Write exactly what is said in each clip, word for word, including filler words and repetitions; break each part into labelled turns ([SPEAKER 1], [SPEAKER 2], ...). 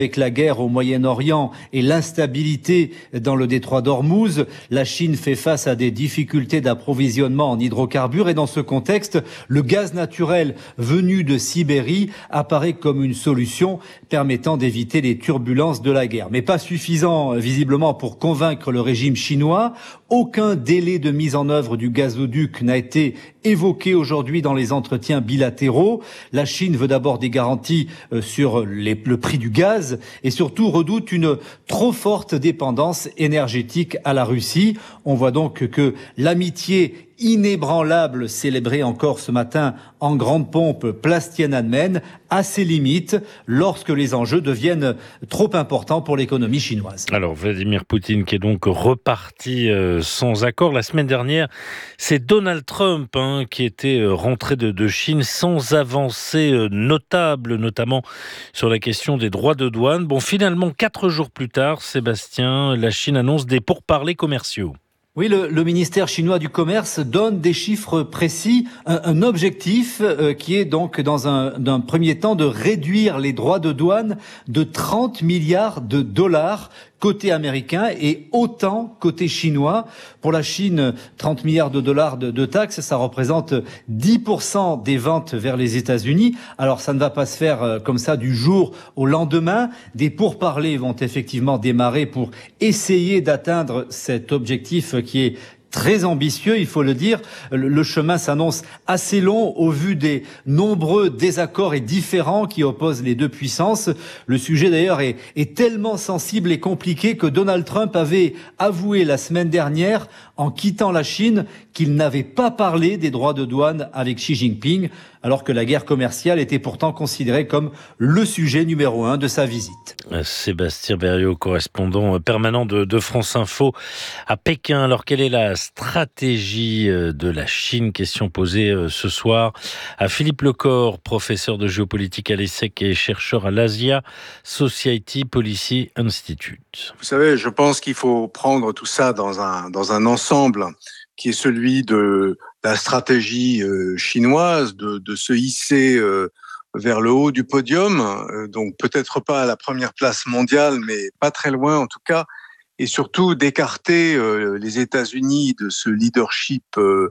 [SPEAKER 1] Avec la guerre au Moyen-Orient et l'instabilité dans le détroit d'Ormuz, la Chine fait face à des difficultés d'approvisionnement en hydrocarbures et dans ce contexte, le gaz naturel venu de Sibérie apparaît comme une solution permettant d'éviter les turbulences de la guerre. Mais pas suffisant visiblement pour convaincre le régime chinois. Aucun délai de mise en œuvre du gazoduc n'a été évoqué aujourd'hui dans les entretiens bilatéraux. La Chine veut d'abord des garanties sur les, le prix du gaz et surtout redoute une trop forte dépendance énergétique à la Russie. On voit donc que l'amitié inébranlable célébrée encore ce matin en grande pompe place Tiananmen a ses limites lorsque les enjeux deviennent trop importants pour l'économie chinoise.
[SPEAKER 2] Alors Vladimir Poutine qui est donc reparti euh, sans accord. La semaine dernière, c'est Donald Trump hein, qui était euh, rentré de, de Chine sans avancée euh, notable, notamment sur la question des droits de douane. Bon, finalement, quatre jours plus tard, Sébastien, la Chine annonce des pourparlers commerciaux.
[SPEAKER 1] Oui, le, le ministère chinois du commerce donne des chiffres précis, un, un objectif euh, qui est donc dans un, d'un premier temps de réduire les droits de douane de trente milliards de dollars côté américain et autant côté chinois. Pour la Chine, trente milliards de dollars de, de taxes, ça représente dix pour cent des ventes vers les États-Unis. Alors ça ne va pas se faire euh, comme ça du jour au lendemain. Des pourparlers vont effectivement démarrer pour essayer d'atteindre cet objectif qui est très ambitieux, il faut le dire. Le chemin s'annonce assez long au vu des nombreux désaccords et différends qui opposent les deux puissances. Le sujet d'ailleurs est, est tellement sensible et compliqué que Donald Trump avait avoué la semaine dernière, en quittant la Chine, qu'il n'avait pas parlé des droits de douane avec Xi Jinping, alors que la guerre commerciale était pourtant considérée comme le sujet numéro un de sa visite.
[SPEAKER 2] Sébastien Berriot, correspondant permanent de, de France Info à Pékin. Alors, quelle est la stratégie de la Chine? Question posée ce soir à Philippe Lecor, professeur de géopolitique à l'ESSEC et chercheur à l'Asia Society Policy Institute.
[SPEAKER 3] Vous savez, je pense qu'il faut prendre tout ça dans un, dans un ensemble qui est celui de la stratégie euh, chinoise de, de se hisser euh, vers le haut du podium, euh, donc peut-être pas à la première place mondiale, mais pas très loin en tout cas, et surtout d'écarter euh, les États-Unis de ce leadership euh,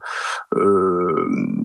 [SPEAKER 3] euh,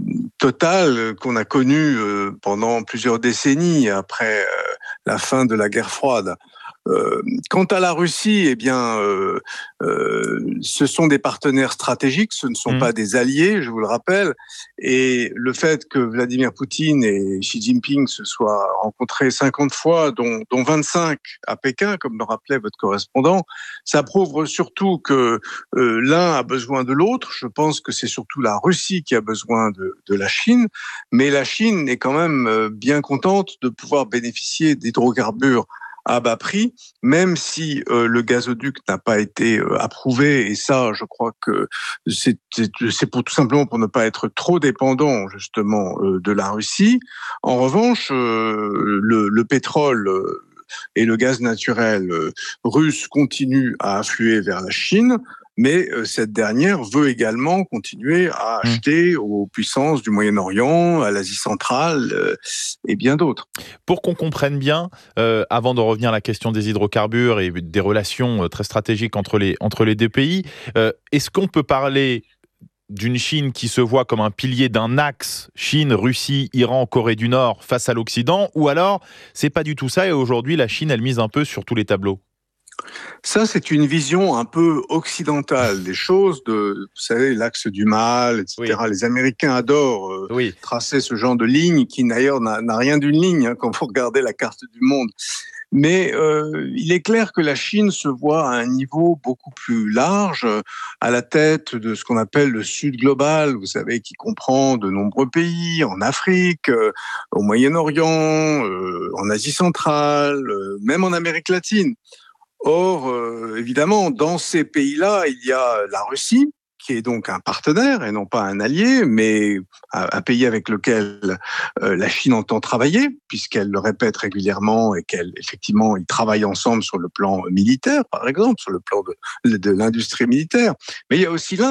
[SPEAKER 3] total qu'on a connu euh, pendant plusieurs décennies après euh, la fin de la guerre froide. Euh, quant à la Russie, eh bien, euh, euh, ce sont des partenaires stratégiques, ce ne sont mmh. pas des alliés, je vous le rappelle. Et le fait que Vladimir Poutine et Xi Jinping se soient rencontrés cinquante fois, dont, dont vingt-cinq à Pékin, comme le rappelait votre correspondant, ça prouve surtout que euh, l'un a besoin de l'autre. Je pense que c'est surtout la Russie qui a besoin de, de la Chine, mais la Chine est quand même bien contente de pouvoir bénéficier d'hydrocarbures à bas prix, même si euh, le gazoduc n'a pas été euh, approuvé, et ça, je crois que c'est, c'est, c'est pour tout simplement pour ne pas être trop dépendant justement euh, de la Russie. En revanche, euh, le, le pétrole euh, et le gaz naturel euh, russe continuent à affluer vers la Chine. Mais euh, cette dernière veut également continuer à acheter aux puissances du Moyen-Orient, à l'Asie centrale euh, et bien d'autres.
[SPEAKER 4] Pour qu'on comprenne bien, euh, avant de revenir à la question des hydrocarbures et des relations euh, très stratégiques entre les, entre les deux pays, euh, est-ce qu'on peut parler d'une Chine qui se voit comme un pilier d'un axe Chine, Russie, Iran, Corée du Nord face à l'Occident, ou alors c'est pas du tout ça et aujourd'hui la Chine elle mise un peu sur tous les tableaux?
[SPEAKER 3] Ça, c'est une vision un peu occidentale des choses, de, vous savez, l'axe du mal, et cetera. Oui. Les Américains adorent euh, oui. tracer ce genre de ligne qui, d'ailleurs, n'a, n'a rien d'une ligne hein, quand vous regardez la carte du monde. Mais euh, il est clair que la Chine se voit à un niveau beaucoup plus large, à la tête de ce qu'on appelle le Sud global, vous savez, qui comprend de nombreux pays, en Afrique, euh, au Moyen-Orient, euh, en Asie centrale, euh, même en Amérique latine. Or, euh, évidemment, dans ces pays-là, il y a la Russie, qui est donc un partenaire et non pas un allié, mais un, un pays avec lequel euh, la Chine entend travailler, puisqu'elle le répète régulièrement et qu'elle, effectivement, ils travaillent ensemble sur le plan militaire, par exemple, sur le plan de, de l'industrie militaire. Mais il y a aussi l'Inde,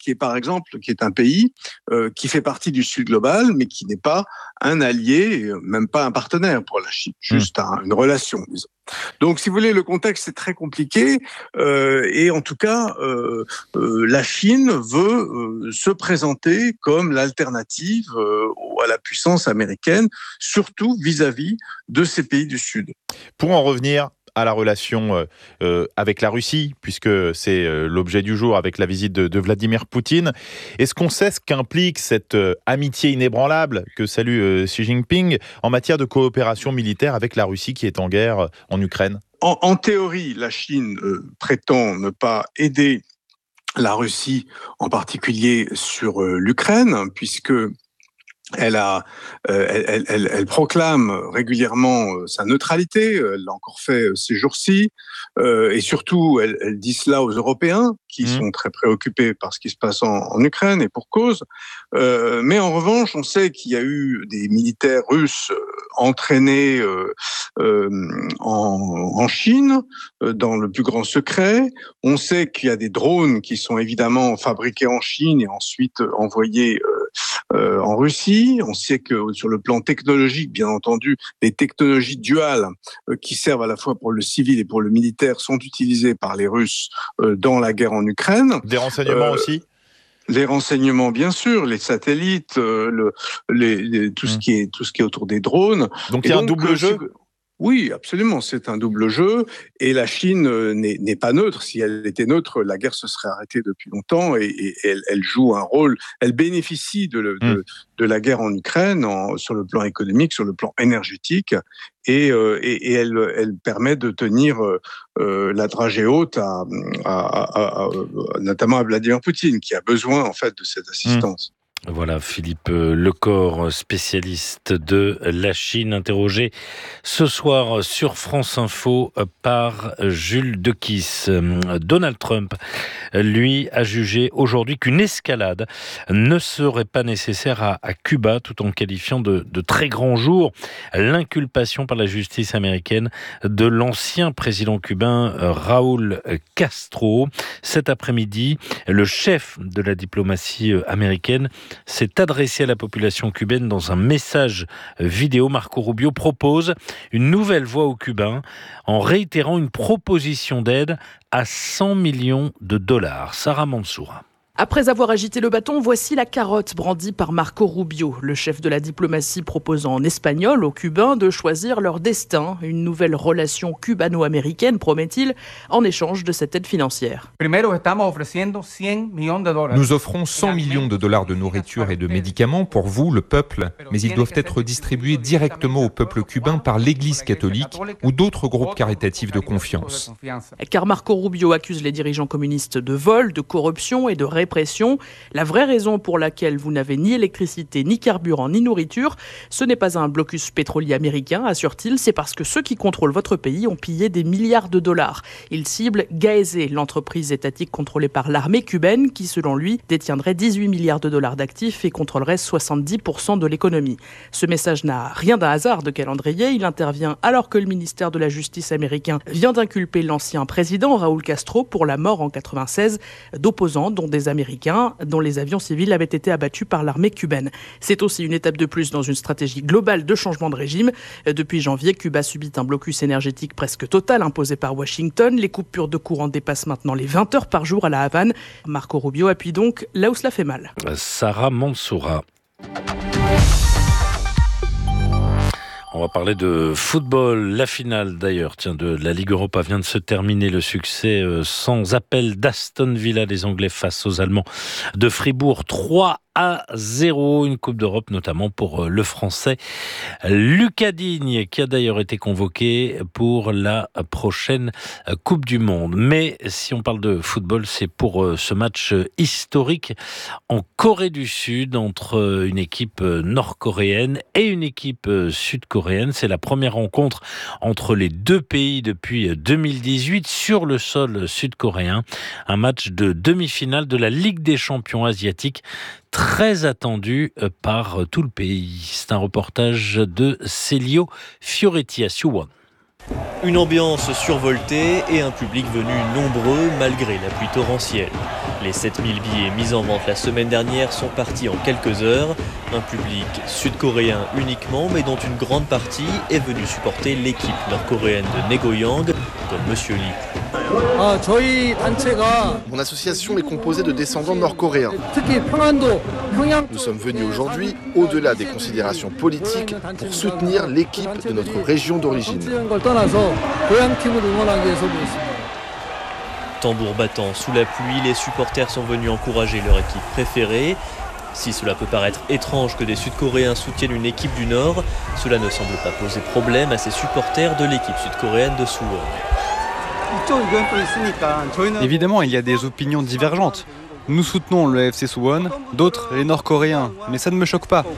[SPEAKER 3] qui est par exemple, qui est un pays euh, qui fait partie du Sud global, mais qui n'est pas un allié, même pas un partenaire pour la Chine, juste un, une relation, disons. Donc, si vous voulez, le contexte est très compliqué euh, et en tout cas, euh, euh, la Chine veut euh, se présenter comme l'alternative euh, à la puissance américaine, surtout vis-à-vis de ces pays du Sud.
[SPEAKER 4] Pour en revenir à la relation euh, avec la Russie, puisque c'est euh, l'objet du jour avec la visite de, de Vladimir Poutine. Est-ce qu'on sait ce qu'implique cette euh, amitié inébranlable que salue euh, Xi Jinping en matière de coopération militaire avec la Russie qui est en guerre euh, en Ukraine ?
[SPEAKER 3] en, en théorie, la Chine euh, prétend ne pas aider la Russie, en particulier sur euh, l'Ukraine, puisque Elle, a, euh, elle, elle, elle proclame régulièrement euh, sa neutralité, elle l'a encore fait euh, ces jours-ci, euh, et surtout elle, elle dit cela aux Européens qui mmh. sont très préoccupés par ce qui se passe en, en Ukraine, et pour cause. Euh, mais en revanche, on sait qu'il y a eu des militaires russes euh, entraînés euh, euh, en, en Chine, euh, dans le plus grand secret. On sait qu'il y a des drones qui sont évidemment fabriqués en Chine et ensuite envoyés euh, euh, en Russie. On sait que sur le plan technologique, bien entendu, les technologies duales euh, qui servent à la fois pour le civil et pour le militaire sont utilisées par les Russes euh, dans la guerre en Ukraine.
[SPEAKER 4] Des renseignements euh, aussi ?
[SPEAKER 3] Les renseignements, bien sûr, les satellites, euh, le, les, les, tout, mmh. ce qui est, tout ce qui est autour des drones.
[SPEAKER 4] Donc il y a un double jeu ?
[SPEAKER 3] Oui, absolument, c'est un double jeu. Et la Chine n'est, n'est pas neutre. Si elle était neutre, la guerre se serait arrêtée depuis longtemps. Et, et elle, elle joue un rôle, elle bénéficie de, le, mmh. de, de la guerre en Ukraine en, sur le plan économique, sur le plan énergétique. Et, euh, et, et elle, elle permet de tenir euh, la dragée haute, à, à, à, à, notamment à Vladimir Poutine, qui a besoin en fait de cette assistance.
[SPEAKER 2] Mmh. Voilà, Philippe Lecor, spécialiste de la Chine, interrogé ce soir sur France Info par Jules Dequisse. Donald Trump, lui, a jugé aujourd'hui qu'une escalade ne serait pas nécessaire à, à Cuba, tout en qualifiant de, de très grand jour l'inculpation par la justice américaine de l'ancien président cubain Raúl Castro. Cet après-midi, le chef de la diplomatie américaine s'est adressé à la population cubaine dans un message vidéo. Marco Rubio propose une nouvelle voie aux Cubains en réitérant une proposition d'aide à cent millions de dollars. Sarah Mansoura.
[SPEAKER 5] Après avoir agité le bâton, voici la carotte brandie par Marco Rubio. Le chef de la diplomatie propose en espagnol aux Cubains de choisir leur destin. Une nouvelle relation cubano-américaine, promet-il, en échange de cette aide financière.
[SPEAKER 6] Nous offrons cent millions de dollars de nourriture et de médicaments pour vous, le peuple, mais ils doivent être distribués directement au peuple cubain par l'Église catholique ou d'autres groupes caritatifs de confiance.
[SPEAKER 5] Car Marco Rubio accuse les dirigeants communistes de vol, de corruption et de répression. La vraie raison pour laquelle vous n'avez ni électricité, ni carburant, ni nourriture, ce n'est pas un blocus pétrolier américain, assure-t-il, c'est parce que ceux qui contrôlent votre pays ont pillé des milliards de dollars. Il cible Gaese, l'entreprise étatique contrôlée par l'armée cubaine, qui selon lui détiendrait dix-huit milliards de dollars d'actifs et contrôlerait soixante-dix pour cent de l'économie. Ce message n'a rien d'un hasard de calendrier, il intervient alors que le ministère de la Justice américain vient d'inculper l'ancien président Raúl Castro pour la mort en quatre-vingt-seize d'opposants dont des américains dont les avions civils avaient été abattus par l'armée cubaine. C'est aussi une étape de plus dans une stratégie globale de changement de régime. Depuis janvier, Cuba subit un blocus énergétique presque total imposé par Washington. Les coupures de courant dépassent maintenant les vingt heures par jour à la Havane. Marco Rubio appuie donc là où cela fait mal.
[SPEAKER 2] Sarah Mansoura. On va parler de football. La finale d'ailleurs, tiens, de la Ligue Europa vient de se terminer. Le succès euh, sans appel d'Aston Villa, les Anglais face aux Allemands de Fribourg. trois à zéro, une Coupe d'Europe notamment pour le Français Lucas Digne, qui a d'ailleurs été convoqué pour la prochaine Coupe du Monde. Mais si on parle de football, c'est pour ce match historique en Corée du Sud entre une équipe nord-coréenne et une équipe sud-coréenne. C'est la première rencontre entre les deux pays depuis deux mille dix-huit sur le sol sud-coréen. Un match de demi-finale de la Ligue des champions asiatiques, très attendu par tout le pays. C'est un reportage de Célio Fioretti à Suwon.
[SPEAKER 7] Une ambiance survoltée et un public venu nombreux malgré la pluie torrentielle. Les sept mille billets mis en vente la semaine dernière sont partis en quelques heures. Un public sud-coréen uniquement, mais dont une grande partie est venue supporter l'équipe nord-coréenne de Naegoyang, comme Monsieur Lee.
[SPEAKER 8] Mon association est composée de descendants nord-coréens. Nous sommes venus aujourd'hui, au-delà des considérations politiques, pour soutenir l'équipe de notre région d'origine.
[SPEAKER 7] Tambour battant sous la pluie, les supporters sont venus encourager leur équipe préférée. Si cela peut paraître étrange que des Sud-Coréens soutiennent une équipe du Nord, cela ne semble pas poser problème à ces supporters de l'équipe sud-coréenne de Suwon.
[SPEAKER 9] Évidemment, il y a des opinions divergentes. Nous soutenons le F C Suwon, d'autres les Nord-Coréens, mais ça ne me choque pas.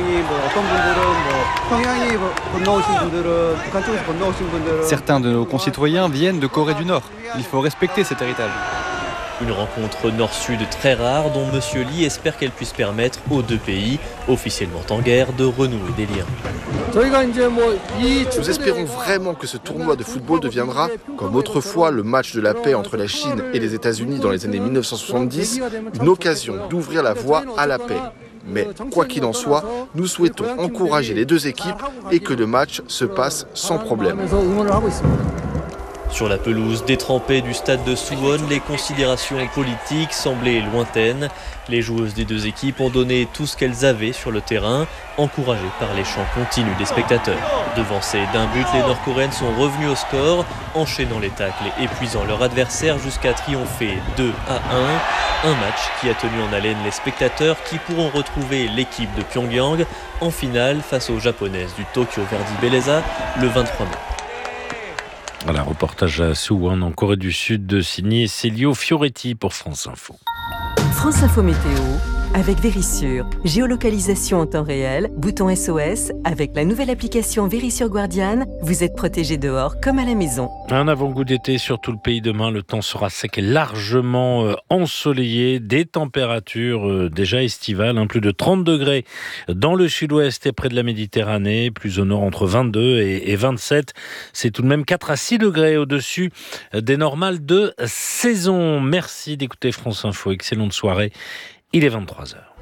[SPEAKER 9] Certains de nos concitoyens viennent de Corée du Nord. Il faut respecter cet héritage.
[SPEAKER 7] Une rencontre nord-sud très rare dont Monsieur Lee espère qu'elle puisse permettre aux deux pays, officiellement en guerre, de renouer des liens.
[SPEAKER 8] Nous espérons vraiment que ce tournoi de football deviendra, comme autrefois le match de la paix entre la Chine et les États-Unis dans les années mille neuf cent soixante-dix, une occasion d'ouvrir la voie à la paix. Mais quoi qu'il en soit, nous souhaitons encourager les deux équipes et que le match se passe sans problème.
[SPEAKER 7] Sur la pelouse détrempée du stade de Suwon, les considérations politiques semblaient lointaines. Les joueuses des deux équipes ont donné tout ce qu'elles avaient sur le terrain, encouragées par les chants continus des spectateurs. Devancées d'un but, les Nord-Coréennes sont revenues au score, enchaînant les tacles et épuisant leur adversaire jusqu'à triompher deux à un. Un match qui a tenu en haleine les spectateurs qui pourront retrouver l'équipe de Pyongyang en finale face aux japonaises du Tokyo Verdy Belleza le vingt-trois mai.
[SPEAKER 2] Voilà, reportage à Suwon en Corée du Sud de signé Célio Fioretti pour France Info.
[SPEAKER 10] France Info Météo avec Vérissure. Géolocalisation en temps réel, bouton S O S. Avec la nouvelle application Vérissure Guardian, vous êtes protégé dehors comme à la maison.
[SPEAKER 2] Un avant-goût d'été sur tout le pays demain. Le temps sera sec et largement euh, ensoleillé. Des températures euh, déjà estivales, hein, plus de trente degrés dans le sud-ouest et près de la Méditerranée. Plus au nord entre vingt-deux et, et vingt-sept. C'est tout de même quatre à six degrés au-dessus des normales de saison. Merci d'écouter France Info. Excellente soirée. Il est vingt-trois heures.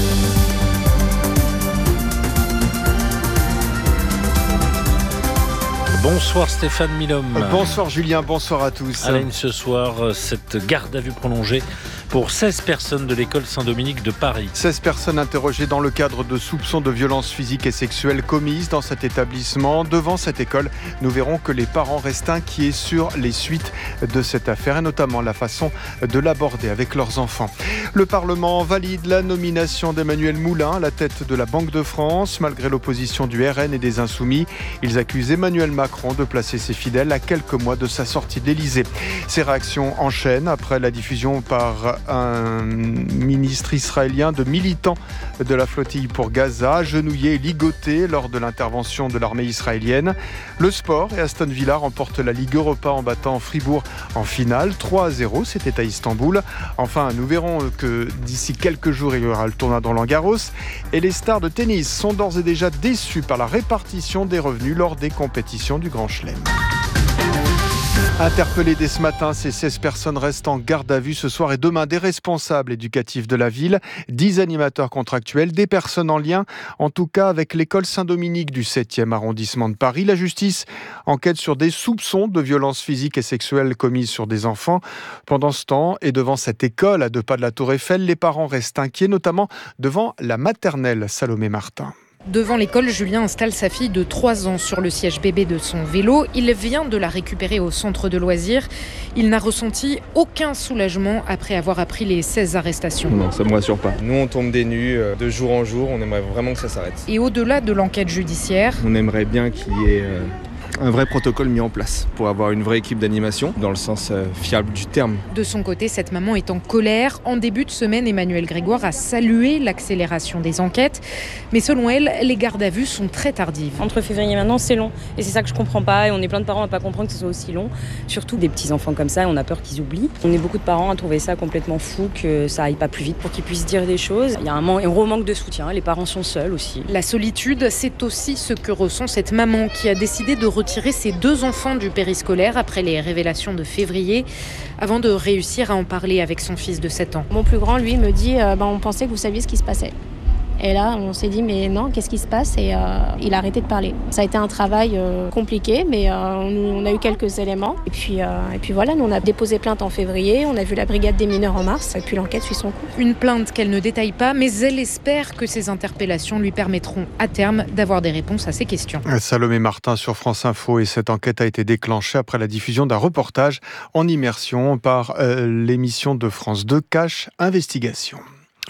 [SPEAKER 2] Bonsoir Stéphane Milhomme.
[SPEAKER 11] Bonsoir Julien, bonsoir à tous.
[SPEAKER 2] À la une ce soir, cette garde à vue prolongée pour seize personnes de l'école Saint-Dominique de Paris.
[SPEAKER 11] seize personnes interrogées dans le cadre de soupçons de violences physiques et sexuelles commises dans cet établissement. Devant cette école, nous verrons que les parents restent inquiets sur les suites de cette affaire et notamment la façon de l'aborder avec leurs enfants. Le Parlement valide la nomination d'Emmanuel Moulin à la tête de la Banque de France. Malgré l'opposition du R N et des Insoumis, ils accusent Emmanuel Macron de placer ses fidèles à quelques mois de sa sortie de l'Élysée. Ces réactions enchaînent après la diffusion par un ministre israélien de militants de la flottille pour Gaza, agenouillés et ligotés lors de l'intervention de l'armée israélienne. Le sport et Aston Villa remportent la Ligue Europa en battant Fribourg en finale, trois à zéro, c'était à Istanbul. Enfin, nous verrons que d'ici quelques jours, il y aura le tournoi de Roland-Garros et les stars de tennis sont d'ores et déjà déçus par la répartition des revenus lors des compétitions du Grand Chelem. Interpellés dès ce matin, ces seize personnes restent en garde à vue ce soir et demain. Des responsables éducatifs de la ville, dix animateurs contractuels, des personnes en lien, en tout cas avec l'école Saint-Dominique du septième arrondissement de Paris. La justice enquête sur des soupçons de violences physiques et sexuelles commises sur des enfants. Pendant ce temps, et devant cette école à deux pas de la Tour Eiffel, les parents restent inquiets, notamment devant la maternelle Salomé Martin.
[SPEAKER 12] Devant l'école, Julien installe sa fille de trois ans sur le siège bébé de son vélo. Il vient de la récupérer au centre de loisirs. Il n'a ressenti aucun soulagement après avoir appris les seize arrestations.
[SPEAKER 13] Non, ça ne me rassure pas. Nous, on tombe des nues de jour en jour. On aimerait vraiment que ça s'arrête.
[SPEAKER 12] Et au-delà de l'enquête judiciaire,
[SPEAKER 13] on aimerait bien qu'il y ait euh, un vrai protocole mis en place pour avoir une vraie équipe d'animation, dans le sens euh, fiable du terme.
[SPEAKER 12] De son côté, cette maman est en colère. En début de semaine, Emmanuel Grégoire a salué l'accélération des enquêtes. Mais selon elle, les gardes à vue sont très tardives.
[SPEAKER 14] Entre février et maintenant, c'est long. Et c'est ça que je comprends pas. Et on est plein de parents à pas comprendre que ce soit aussi long. Surtout des petits enfants comme ça, on a peur qu'ils oublient. On est beaucoup de parents à trouver ça complètement fou, que ça aille pas plus vite pour qu'ils puissent dire des choses. Il y a un, man- un gros manque de soutien. Les parents sont seuls aussi.
[SPEAKER 12] La solitude, c'est aussi ce que ressent cette maman qui a décidé de retirer retirer ses deux enfants du périscolaire après les révélations de février, avant de réussir à en parler avec son fils de sept ans.
[SPEAKER 15] Mon plus grand, lui, me dit euh, bah, on pensait que vous saviez ce qui se passait. Et là, on s'est dit, mais non, qu'est-ce qui se passe ? Et euh, il a arrêté de parler. Ça a été un travail euh, compliqué, mais euh, on, on a eu quelques éléments. Et puis, euh, et puis voilà, nous, on a déposé plainte en février, on a vu la brigade des mineurs en mars, et puis l'enquête suit son cours.
[SPEAKER 12] Une plainte qu'elle ne détaille pas, mais elle espère que ces interpellations lui permettront à terme d'avoir des réponses à ses questions.
[SPEAKER 11] Salomé Martin sur France Info, et cette enquête a été déclenchée après la diffusion d'un reportage en immersion par euh, l'émission de France deux Cache Investigation.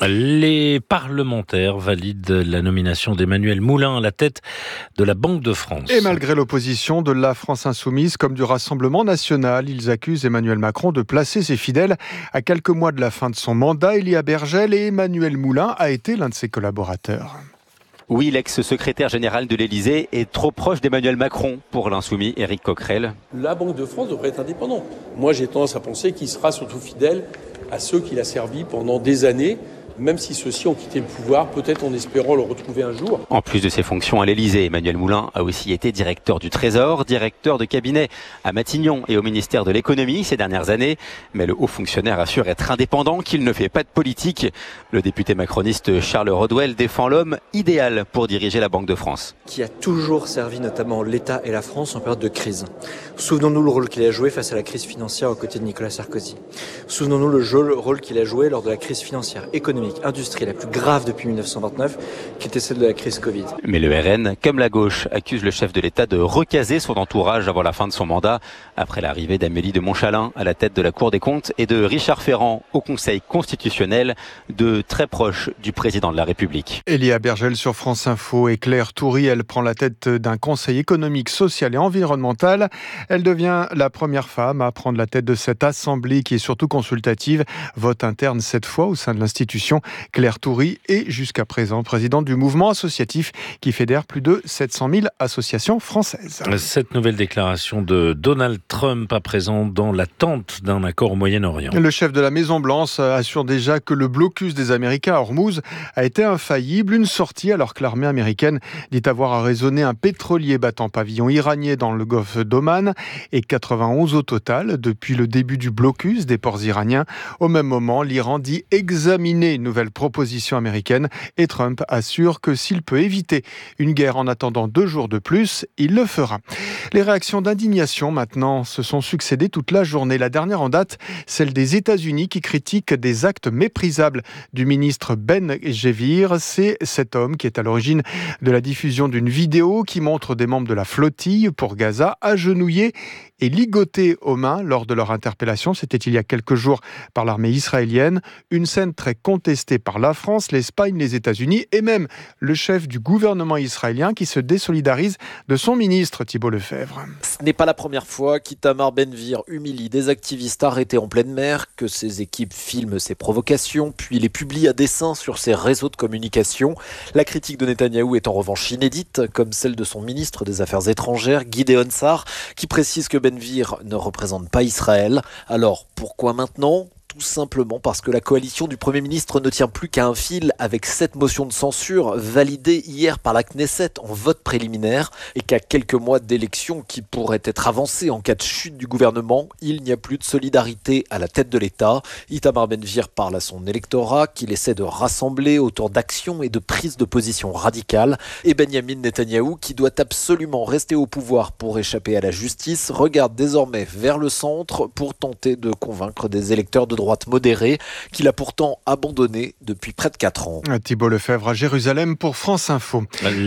[SPEAKER 2] Les parlementaires valident la nomination d'Emmanuel Moulin à la tête de la Banque de France.
[SPEAKER 11] Et malgré l'opposition de la France Insoumise comme du Rassemblement National, ils accusent Emmanuel Macron de placer ses fidèles à quelques mois de la fin de son mandat. Elia Bergel et Emmanuel Moulin a été l'un de ses collaborateurs.
[SPEAKER 16] Oui, l'ex-secrétaire général de l'Élysée est trop proche d'Emmanuel Macron pour l'insoumis Éric Coquerel.
[SPEAKER 17] La Banque de France devrait être indépendante. Moi, j'ai tendance à penser qu'il sera surtout fidèle à ceux qu'il a servis pendant des années, même si ceux-ci ont quitté le pouvoir, peut-être en espérant le retrouver un jour.
[SPEAKER 16] En plus de ses fonctions à l'Élysée, Emmanuel Moulin a aussi été directeur du Trésor, directeur de cabinet à Matignon et au ministère de l'Économie ces dernières années. Mais le haut fonctionnaire assure être indépendant, qu'il ne fait pas de politique. Le député macroniste Charles Rodwell défend l'homme idéal pour diriger la Banque de France.
[SPEAKER 18] Qui a toujours servi notamment l'État et la France en période de crise. Souvenons-nous le rôle qu'il a joué face à la crise financière aux côtés de Nicolas Sarkozy. Souvenons-nous le, jeu, le rôle qu'il a joué lors de la crise financière économique industrie la plus grave depuis mille neuf cent vingt-neuf, qui était celle de la crise Covid.
[SPEAKER 16] Mais le R N, comme la gauche, accuse le chef de l'État de recaser son entourage avant la fin de son mandat, après l'arrivée d'Amélie de Montchalin à la tête de la Cour des comptes et de Richard Ferrand au Conseil constitutionnel, de très proches du président de la République.
[SPEAKER 11] Elia Bergel sur France Info et Claire Toury, elle prend la tête d'un conseil économique, social et environnemental. Elle devient la première femme à prendre la tête de cette assemblée qui est surtout consultative. Vote interne cette fois au sein de l'institution. Claire Toury est jusqu'à présent présidente du mouvement associatif qui fédère plus de sept cent mille associations françaises.
[SPEAKER 2] Cette nouvelle déclaration de Donald Trump à présent dans l'attente d'un accord au Moyen-Orient.
[SPEAKER 11] Le chef de la Maison-Blanche assure déjà que le blocus des Américains à Hormuz a été infaillible. Une sortie alors que l'armée américaine dit avoir arraisonné un pétrolier battant pavillon iranien dans le golfe d'Oman et quatre-vingt-onze au total depuis le début du blocus des ports iraniens. Au même moment, l'Iran dit examiner une nouvelle proposition américaine et Trump assure que s'il peut éviter une guerre en attendant deux jours de plus, il le fera. Les réactions d'indignation maintenant se sont succédées toute la journée. La dernière en date, celle des États-Unis qui critiquent des actes méprisables du ministre Ben Gvir. C'est cet homme qui est à l'origine de la diffusion d'une vidéo qui montre des membres de la flottille pour Gaza agenouillés et ligotés aux mains lors de leur interpellation. C'était il y a quelques jours par l'armée israélienne. Une scène très contestée par la France, l'Espagne, les États-Unis et même le chef du gouvernement israélien qui se désolidarise de son ministre, Thibault Lefebvre.
[SPEAKER 19] Ce n'est pas la première fois qu'Itamar Ben-Gvir humilie des activistes arrêtés en pleine mer, que ses équipes filment ses provocations, puis les publient à dessein sur ses réseaux de communication. La critique de Netanyahou est en revanche inédite, comme celle de son ministre des Affaires étrangères, Gideon Sa'ar, qui précise que Ben-Gvir ne représente pas Israël. Alors, pourquoi maintenant ? Tout simplement parce que la coalition du Premier ministre ne tient plus qu'à un fil avec cette motion de censure validée hier par la Knesset en vote préliminaire et qu'à quelques mois d'élections qui pourraient être avancées en cas de chute du gouvernement, il n'y a plus de solidarité à la tête de l'État. Itamar Ben-Gvir parle à son électorat qu'il essaie de rassembler autour d'actions et de prises de position radicales. Et Benyamin Netanyahou, qui doit absolument rester au pouvoir pour échapper à la justice, regarde désormais vers le centre pour tenter de convaincre des électeurs de droite modérée, qu'il a pourtant abandonné depuis près de quatre ans.
[SPEAKER 11] Thibault Lefebvre à Jérusalem pour France Info.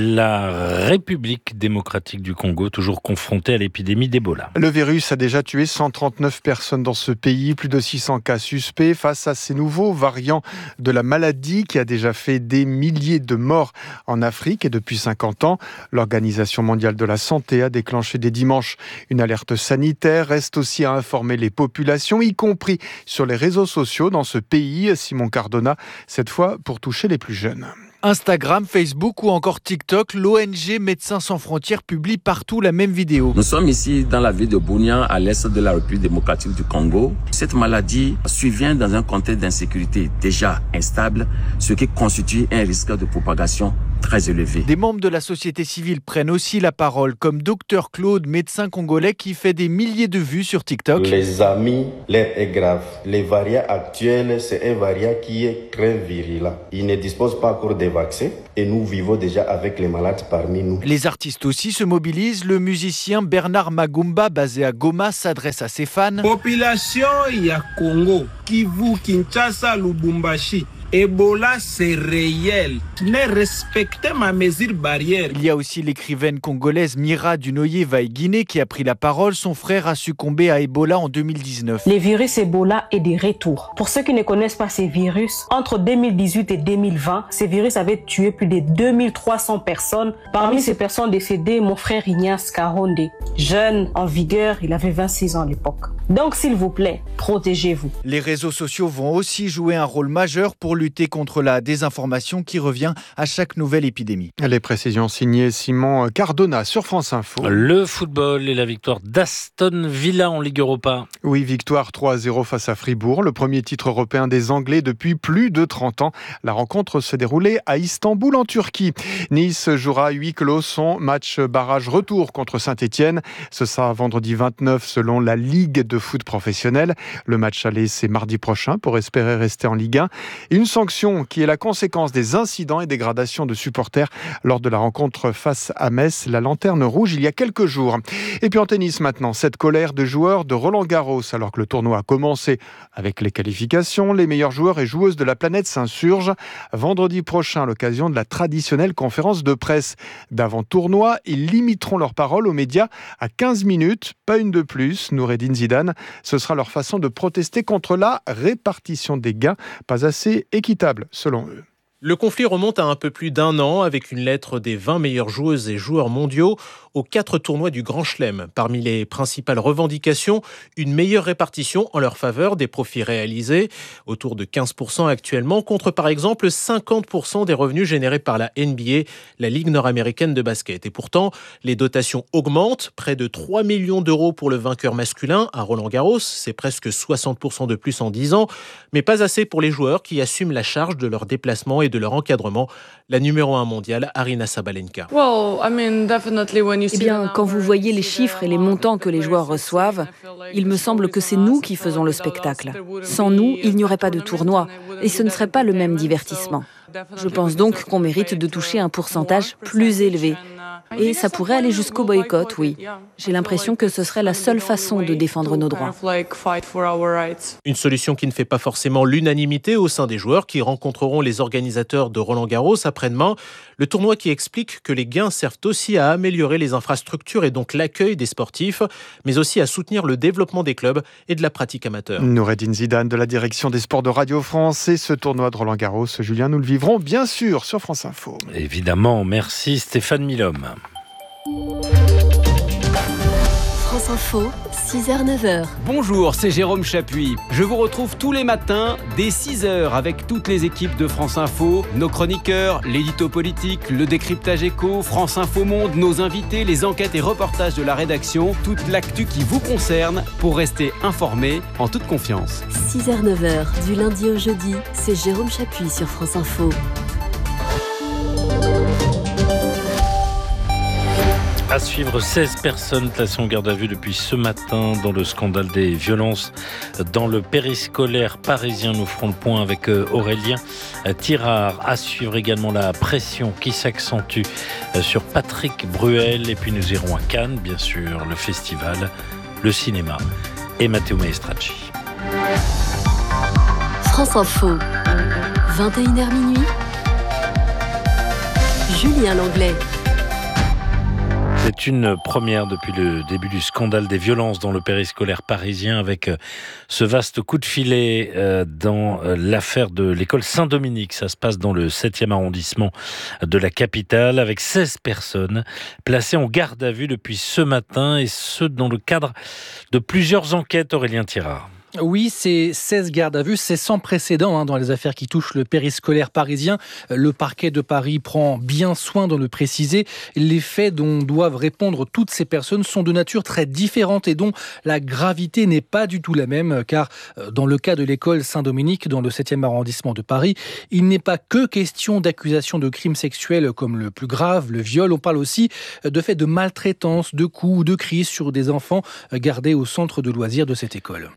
[SPEAKER 2] La République démocratique du Congo, toujours confrontée à l'épidémie d'Ebola.
[SPEAKER 11] Le virus a déjà tué cent trente-neuf personnes dans ce pays, plus de six cents cas suspects. Face à ces nouveaux variants de la maladie qui a déjà fait des milliers de morts en Afrique et depuis cinquante ans, l'Organisation mondiale de la santé a déclenché dès dimanche une alerte sanitaire. Reste aussi à informer les populations, y compris sur les réseaux sociaux dans ce pays. Simon Cardona, cette fois pour toucher les plus jeunes.
[SPEAKER 20] Instagram, Facebook ou encore TikTok, l'O N G Médecins sans frontières publie partout la même vidéo.
[SPEAKER 21] Nous sommes ici dans la ville de Bunia, à l'est de la République démocratique du Congo. Cette maladie survient dans un contexte d'insécurité déjà instable, ce qui constitue un risque de propagation très élevé.
[SPEAKER 20] Des membres de la société civile prennent aussi la parole, comme Docteur Claude, médecin congolais qui fait des milliers de vues sur TikTok.
[SPEAKER 1] Les amis, l'air est grave. Les variants actuels, c'est un variant qui est très virulent. Il ne dispose pas encore des vaccins et nous vivons déjà avec les malades parmi nous.
[SPEAKER 20] Les artistes aussi se mobilisent. Le musicien Bernard Magumba, basé à Goma, s'adresse à ses fans.
[SPEAKER 22] Population ya Congo, Kivu, Kinshasa, Lubumbashi. Ebola, c'est réel. Ne respectez ma mesure barrière.
[SPEAKER 20] Il y a aussi l'écrivaine congolaise Mira Dunoyer Vaïguiné qui a pris la parole. Son frère a succombé à Ebola en deux mille dix-neuf.
[SPEAKER 23] Le virus Ebola est de retour. Pour ceux qui ne connaissent pas ces virus, entre deux mille dix-huit et deux mille vingt, ces virus avaient tué plus de deux mille trois cents personnes. Parmi ces personnes décédées, mon frère Ignace Karonde, jeune, en vigueur, il avait vingt-six ans à l'époque. Donc, s'il vous plaît, protégez-vous.
[SPEAKER 20] Les réseaux sociaux vont aussi jouer un rôle majeur pour lutter contre la désinformation qui revient à chaque nouvelle épidémie.
[SPEAKER 11] Les précisions signées Simon Cardona sur France Info.
[SPEAKER 2] Le football et la victoire d'Aston Villa en Ligue Europa.
[SPEAKER 11] Oui, victoire trois à zéro face à Fribourg, le premier titre européen des Anglais depuis plus de trente ans. La rencontre s'est déroulée à Istanbul en Turquie. Nice jouera à huis clos son match barrage retour contre Saint-Etienne. Ce sera vendredi vingt-neuf selon la Ligue de foot professionnel. Le match aller, c'est mardi prochain pour espérer rester en Ligue un. Une sanction qui est la conséquence des incidents et dégradations de supporters lors de la rencontre face à Metz, la Lanterne Rouge, il y a quelques jours. Et puis en tennis maintenant, cette colère de joueurs de Roland-Garros alors que le tournoi a commencé avec les qualifications. Les meilleurs joueurs et joueuses de la planète s'insurgent. Vendredi prochain, à l'occasion de la traditionnelle conférence de presse d'avant-tournoi, ils limiteront leurs paroles aux médias à quinze minutes, pas une de plus. Noureddine Zidane, ce sera leur façon de protester contre la répartition des gains, pas assez équitable selon eux.
[SPEAKER 24] Le conflit remonte à un peu plus d'un an avec une lettre des vingt meilleures joueuses et joueurs mondiaux aux quatre tournois du Grand Chelem. Parmi les principales revendications, une meilleure répartition en leur faveur des profits réalisés, autour de quinze pour cent actuellement, contre par exemple cinquante pour cent des revenus générés par la N B A, la Ligue nord-américaine de basket. Et pourtant, les dotations augmentent, près de trois millions d'euros pour le vainqueur masculin à Roland-Garros, c'est presque soixante pour cent de plus en dix ans, mais pas assez pour les joueurs qui assument la charge de leur déplacement et de leur encadrement. La numéro un mondiale, Aryna Sabalenka.
[SPEAKER 25] Eh bien, quand vous voyez les chiffres et les montants que les joueurs reçoivent, il me semble que c'est nous qui faisons le spectacle. Sans nous, il n'y aurait pas de tournoi et ce ne serait pas le même divertissement. Je pense donc qu'on mérite de toucher un pourcentage plus élevé. Et ça pourrait aller jusqu'au boycott, oui. J'ai l'impression que ce serait la seule façon de défendre nos droits.
[SPEAKER 24] Une solution qui ne fait pas forcément l'unanimité au sein des joueurs qui rencontreront les organisateurs de Roland-Garros après-demain. Le tournoi qui explique que les gains servent aussi à améliorer les infrastructures et donc l'accueil des sportifs, mais aussi à soutenir le développement des clubs et de la pratique amateur.
[SPEAKER 11] Noureddine Zidane de la direction des sports de Radio France et ce tournoi de Roland-Garros, Julien, nous le vivrons bien sûr sur France Info.
[SPEAKER 2] Évidemment, merci Stéphane Milhomme.
[SPEAKER 26] France Info, six heures neuf heures.
[SPEAKER 27] Bonjour, c'est Jérôme Chapuis. Je vous retrouve tous les matins dès six heures avec toutes les équipes de France Info, nos chroniqueurs, l'édito politique, le décryptage éco, France Info Monde, nos invités, les enquêtes et reportages de la rédaction, toute l'actu qui vous concerne pour rester informé en toute confiance.
[SPEAKER 26] six heures neuf heures, du lundi au jeudi, c'est Jérôme Chapuis sur France Info.
[SPEAKER 2] À suivre, seize personnes placées en garde à vue depuis ce matin dans le scandale des violences dans le périscolaire parisien. Nous ferons le point avec Aurélien Tirard. À suivre également la pression qui s'accentue sur Patrick Bruel. Et puis nous irons à Cannes, bien sûr, le festival, le cinéma et Matteo Maestracci.
[SPEAKER 26] France Info, vingt et une heures minuit. Julien Langlais.
[SPEAKER 2] C'est une première depuis le début du scandale des violences dans le périscolaire parisien avec ce vaste coup de filet dans l'affaire de l'école Saint-Dominique. Ça se passe dans le septième arrondissement de la capitale avec seize personnes placées en garde à vue depuis ce matin et ce dans le cadre de plusieurs enquêtes. Aurélien Tirard.
[SPEAKER 3] Oui, c'est seize gardes à vue, c'est sans précédent hein, dans les affaires qui touchent le périscolaire parisien. Le parquet de Paris prend bien soin de le préciser. Les faits dont doivent répondre toutes ces personnes sont de nature très différente et dont la gravité n'est pas du tout la même, car dans le cas de l'école Saint-Dominique, dans le septième arrondissement de Paris, il n'est pas que question d'accusation de crimes sexuels comme le plus grave, le viol. On parle aussi de faits de maltraitance, de coups ou de cris sur des enfants gardés au centre de loisirs de cette école.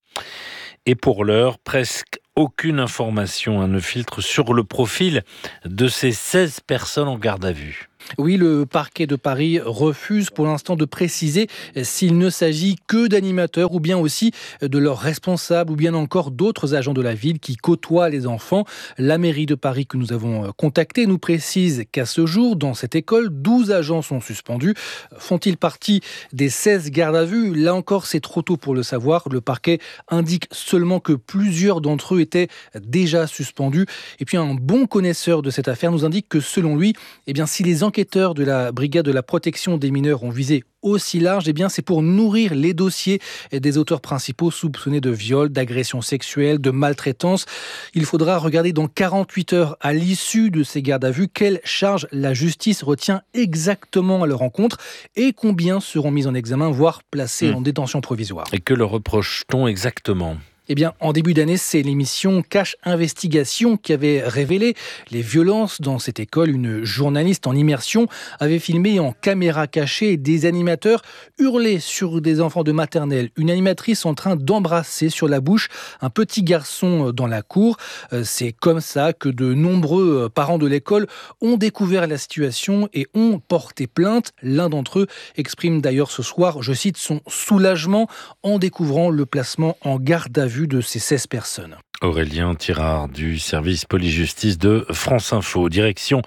[SPEAKER 2] Et pour l'heure, presque aucune information hein, ne filtre sur le profil de ces seize personnes en garde à vue.
[SPEAKER 3] Oui, le parquet de Paris refuse pour l'instant de préciser s'il ne s'agit que d'animateurs ou bien aussi de leurs responsables ou bien encore d'autres agents de la ville qui côtoient les enfants. La mairie de Paris que nous avons contactée nous précise qu'à ce jour, dans cette école, douze agents sont suspendus. Font-ils partie des seize gardes à vue ? Là encore, c'est trop tôt pour le savoir. Le parquet indique seulement que plusieurs d'entre eux étaient déjà suspendus. Et puis un bon connaisseur de cette affaire nous indique que selon lui, eh bien, si les enquêteurs de la brigade de la protection des mineurs ont visé aussi large, eh bien c'est pour nourrir les dossiers des auteurs principaux soupçonnés de viol, d'agression sexuelle, de maltraitance. Il faudra regarder dans quarante-huit heures à l'issue de ces gardes à vue quelle charge la justice retient exactement à leur encontre et combien seront mis en examen, voire placés mmh. en détention provisoire.
[SPEAKER 2] Et que leur reproche-t-on exactement ?
[SPEAKER 3] Eh bien, en début d'année, c'est l'émission Cache Investigation qui avait révélé les violences dans cette école. Une journaliste en immersion avait filmé en caméra cachée des animateurs hurler sur des enfants de maternelle. Une animatrice en train d'embrasser sur la bouche un petit garçon dans la cour. C'est comme ça que de nombreux parents de l'école ont découvert la situation et ont porté plainte. L'un d'entre eux exprime d'ailleurs ce soir, je cite, son soulagement en découvrant le placement en garde à vue de ces seize personnes.
[SPEAKER 2] Aurélien Tirard du service police-justice de France Info. Direction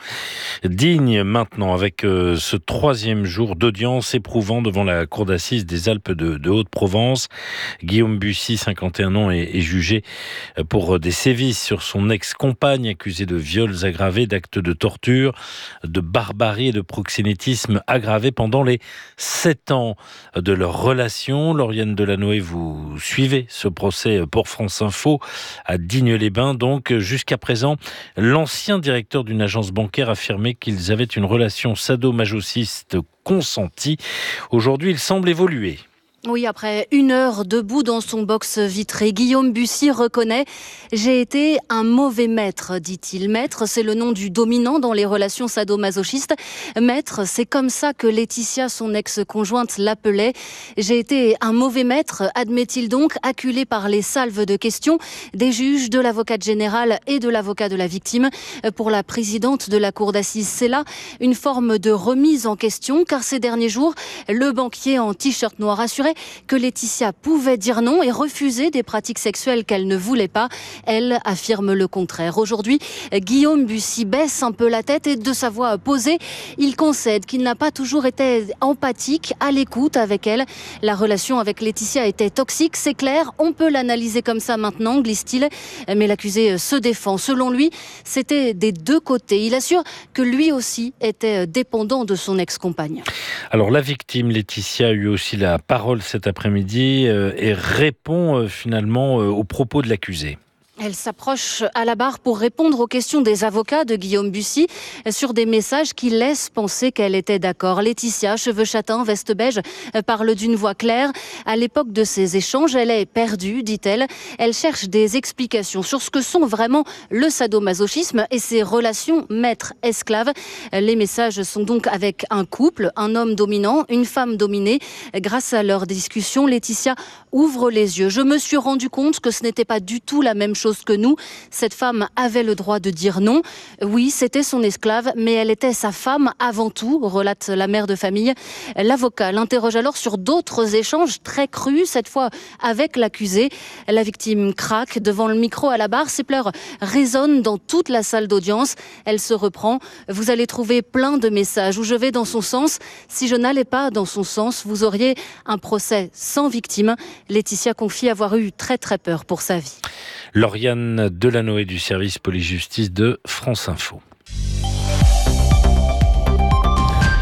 [SPEAKER 2] Digne maintenant avec euh, ce troisième jour d'audience éprouvant devant la cour d'assises des Alpes de, de Haute-Provence. Guillaume Bussy, cinquante et un ans, est, est jugé pour des sévices sur son ex-compagne accusée de viols aggravés, d'actes de torture, de barbarie et de proxénétisme aggravé pendant les sept ans de leur relation. Lauriane Delanoë, vous suivez ce procès pour France Info à Digne-les-Bains. Donc, jusqu'à présent, l'ancien directeur d'une agence bancaire affirmait qu'ils avaient une relation sadomasochiste consentie. Aujourd'hui, il semble évoluer.
[SPEAKER 4] Oui, après une heure debout dans son box vitré, Guillaume Bussy reconnaît « J'ai été un mauvais maître », dit-il. Maître, c'est le nom du dominant dans les relations sadomasochistes. Maître, c'est comme ça que Laetitia, son ex-conjointe, l'appelait. « J'ai été un mauvais maître », admet-il donc, acculé par les salves de questions des juges, de l'avocate générale et de l'avocat de la victime. Pour la présidente de la cour d'assises, c'est là une forme de remise en question, car ces derniers jours, le banquier en t-shirt noir assurait que Laetitia pouvait dire non et refuser des pratiques sexuelles qu'elle ne voulait pas. Elle affirme le contraire. Aujourd'hui, Guillaume Bussy baisse un peu la tête et de sa voix posée, il concède qu'il n'a pas toujours été empathique, à l'écoute avec elle. La relation avec Laetitia était toxique, c'est clair, on peut l'analyser comme ça maintenant, glisse-t-il. Mais l'accusé se défend. Selon lui, c'était des deux côtés. Il assure que lui aussi était dépendant de son ex-compagne.
[SPEAKER 2] Alors la victime, Laetitia, a eu aussi la parole cet après-midi euh, et répond euh, finalement euh, aux propos de l'accusé.
[SPEAKER 4] Elle s'approche à la barre pour répondre aux questions des avocats de Guillaume Bussy sur des messages qui laissent penser qu'elle était d'accord. Laetitia, cheveux châtains, veste beige, parle d'une voix claire. À l'époque de ces échanges, elle est perdue, dit-elle. Elle cherche des explications sur ce que sont vraiment le sadomasochisme et ses relations maître-esclave. Les messages sont donc avec un couple, un homme dominant, une femme dominée. Grâce à leur discussion, Laetitia ouvre les yeux. Je me suis rendu compte que ce n'était pas du tout la même chose que nous. Cette femme avait le droit de dire non. Oui, c'était son esclave, mais elle était sa femme avant tout, relate la mère de famille. L'avocat l'interroge alors sur d'autres échanges très crus, cette fois avec l'accusé. La victime craque devant le micro à la barre. Ses pleurs résonnent dans toute la salle d'audience. Elle se reprend. Vous allez trouver plein de messages où je vais dans son sens. Si je n'allais pas dans son sens, vous auriez un procès sans victime. Laetitia confie avoir eu très très peur pour sa vie.
[SPEAKER 2] Lauriane Delanoë du service police-justice de France Info.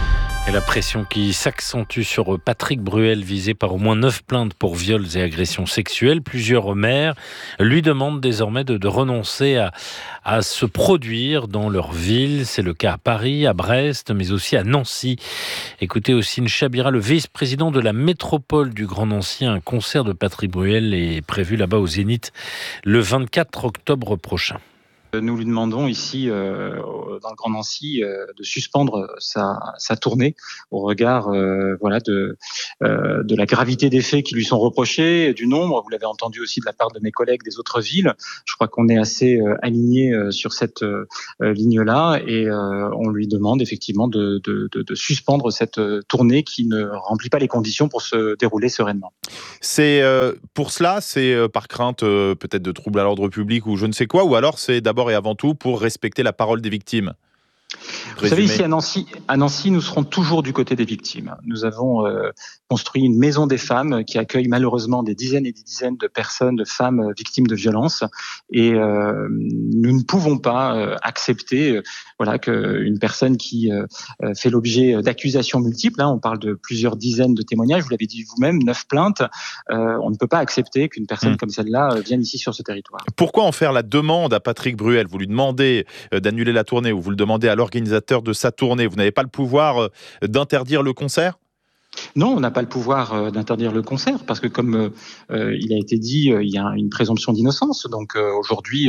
[SPEAKER 2] Et la pression qui s'accentue sur Patrick Bruel, visé par au moins neuf plaintes pour viols et agressions sexuelles. Plusieurs maires lui demandent désormais de, de renoncer à, à se produire dans leur ville. C'est le cas à Paris, à Brest, mais aussi à Nancy. Écoutez Ossine Chabira, le vice-président de la métropole du Grand Nancy. Un concert de Patrick Bruel est prévu là-bas au Zénith le vingt-quatre octobre prochain.
[SPEAKER 5] Nous lui demandons ici, euh, dans le Grand Nancy, euh, de suspendre sa, sa tournée au regard euh, voilà, de, euh, de la gravité des faits qui lui sont reprochés, du nombre. Vous l'avez entendu aussi de la part de mes collègues des autres villes. Je crois qu'on est assez euh, alignés euh, sur cette euh, ligne-là et euh, on lui demande effectivement de, de, de, de suspendre cette euh, tournée qui ne remplit pas les conditions pour se dérouler sereinement.
[SPEAKER 6] C'est euh, pour cela, c'est euh, par crainte euh, peut-être de troubles à l'ordre public ou je ne sais quoi, ou alors c'est d'abord et avant tout pour respecter la parole des victimes?
[SPEAKER 5] Vous savez, ici à Nancy, à Nancy, nous serons toujours du côté des victimes. Nous avons euh, construit une maison des femmes qui accueille malheureusement des dizaines et des dizaines de personnes, de femmes victimes de violences. Et euh, nous ne pouvons pas euh, accepter euh, voilà, qu'une personne qui euh, fait l'objet d'accusations multiples, hein, on parle de plusieurs dizaines de témoignages, vous l'avez dit vous-même, neuf plaintes, euh, on ne peut pas accepter qu'une personne mmh. comme celle-là euh, vienne ici sur ce territoire.
[SPEAKER 6] Pourquoi en faire la demande à Patrick Bruel? Vous lui demandez euh, d'annuler la tournée ou vous le demandez à l'organisateur de sa tournée. Vous n'avez pas le pouvoir d'interdire le concert ?
[SPEAKER 5] Non, on n'a pas le pouvoir euh, d'interdire le concert parce que comme euh, il a été dit, euh, il y a une présomption d'innocence. Donc euh, aujourd'hui,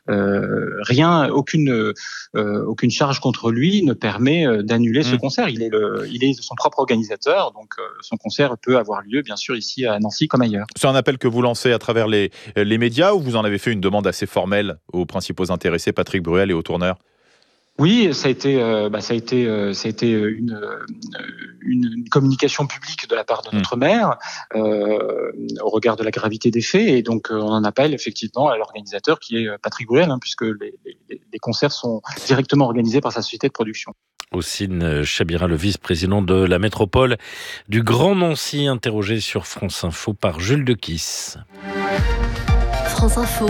[SPEAKER 5] euh, rien, aucune, euh, aucune charge contre lui ne permet euh, d'annuler mmh. ce concert. Il est, le, il est son propre organisateur, donc euh, son concert peut avoir lieu, bien sûr, ici à Nancy comme ailleurs.
[SPEAKER 6] C'est un appel que vous lancez à travers les, les médias ou vous en avez fait une demande assez formelle aux principaux intéressés, Patrick Bruel et aux tourneurs ?
[SPEAKER 5] Oui, ça a été, euh, bah, ça a été, euh, ça a été une, euh, une, une communication publique de la part de notre mmh. maire euh, au regard de la gravité des faits, et donc euh, on en appelle effectivement à l'organisateur qui est Patrick Bruel, hein, puisque les, les, les concerts sont directement organisés par sa société de production.
[SPEAKER 2] Ossine Chabira, le vice-président de la métropole du Grand Nancy, interrogé sur France Info par Jules Dequisse.
[SPEAKER 26] France Info,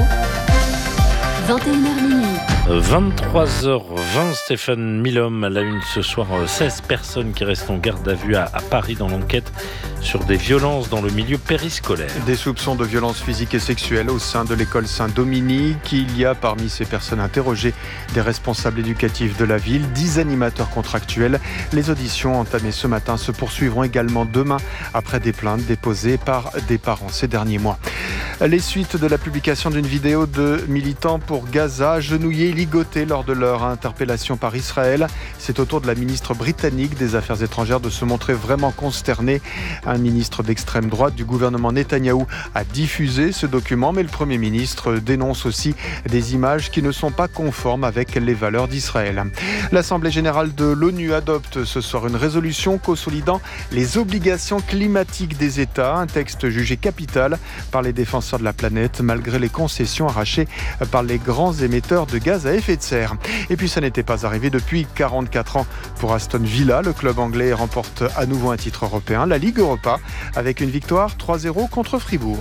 [SPEAKER 26] vingt et une heures minuit.
[SPEAKER 2] vingt-trois heures vingt, Stéphane Milhomme à la une ce soir. seize personnes qui restent en garde à vue à, à Paris dans l'enquête sur des violences dans le milieu périscolaire.
[SPEAKER 11] Des soupçons de violences physiques et sexuelles au sein de l'école Saint-Dominique. Il y a parmi ces personnes interrogées des responsables éducatifs de la ville, dix animateurs contractuels. Les auditions entamées ce matin se poursuivront également demain après des plaintes déposées par des parents ces derniers mois. Les suites de la publication d'une vidéo de militants pour Gaza agenouillés, ligotés lors de leur interpellation par Israël. C'est au tour de la ministre britannique des Affaires étrangères de se montrer vraiment consternée. Un ministre d'extrême droite du gouvernement Netanyahou a diffusé ce document, mais le Premier ministre dénonce aussi des images qui ne sont pas conformes avec les valeurs d'Israël. L'Assemblée générale de l'ONU adopte ce soir une résolution consolidant les obligations climatiques des États, un texte jugé capital par les défenseurs de la planète, malgré les concessions arrachées par les grands émetteurs de gaz à effet de serre. Et puis ça n'était pas arrivé depuis quarante-quatre ans pour Aston Villa. Le club anglais remporte à nouveau un titre européen, la Ligue Europa, avec une victoire trois zéro contre Fribourg.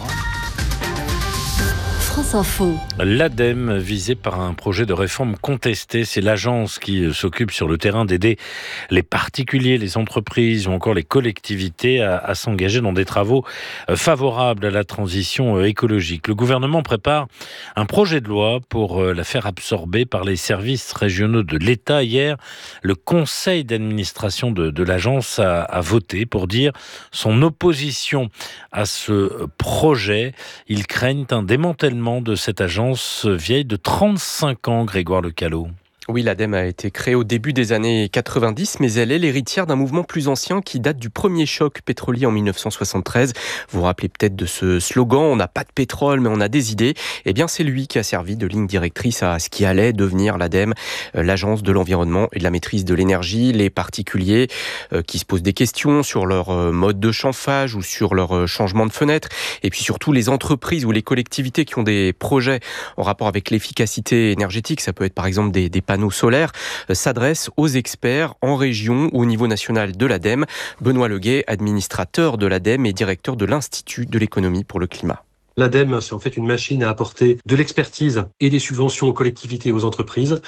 [SPEAKER 26] France Info.
[SPEAKER 2] L'ADEME visée par un projet de réforme contesté. C'est l'agence qui s'occupe sur le terrain d'aider les particuliers, les entreprises ou encore les collectivités à, à s'engager dans des travaux favorables à la transition écologique. Le gouvernement prépare un projet de loi pour la faire absorber par les services régionaux de l'État. Hier, le conseil d'administration de, de l'agence a, a voté pour dire son opposition à ce projet. Ils craignent un démantèlement de cette agence vieille de trente-cinq ans, Grégoire Lecallot.
[SPEAKER 7] Oui, l'ADEME a été créée au début des années quatre-vingt-dix, mais elle est l'héritière d'un mouvement plus ancien qui date du premier choc pétrolier en mille neuf cent soixante-treize. Vous vous rappelez peut-être de ce slogan « On n'a pas de pétrole, mais on a des idées ». Eh bien, c'est lui qui a servi de ligne directrice à ce qui allait devenir l'ADEME, l'agence de l'environnement et de la maîtrise de l'énergie. Les particuliers euh, qui se posent des questions sur leur euh, mode de chauffage ou sur leur euh, changement de fenêtre. Et puis surtout, les entreprises ou les collectivités qui ont des projets en rapport avec l'efficacité énergétique. Ça peut être par exemple des, des panneaux solaires, s'adresse aux experts en région ou au niveau national de l'ADEME. Benoît Leguet, administrateur de l'ADEME et directeur de l'Institut de l'économie pour le climat.
[SPEAKER 8] L'ADEME, c'est en fait une machine à apporter de l'expertise et des subventions aux collectivités et aux entreprises.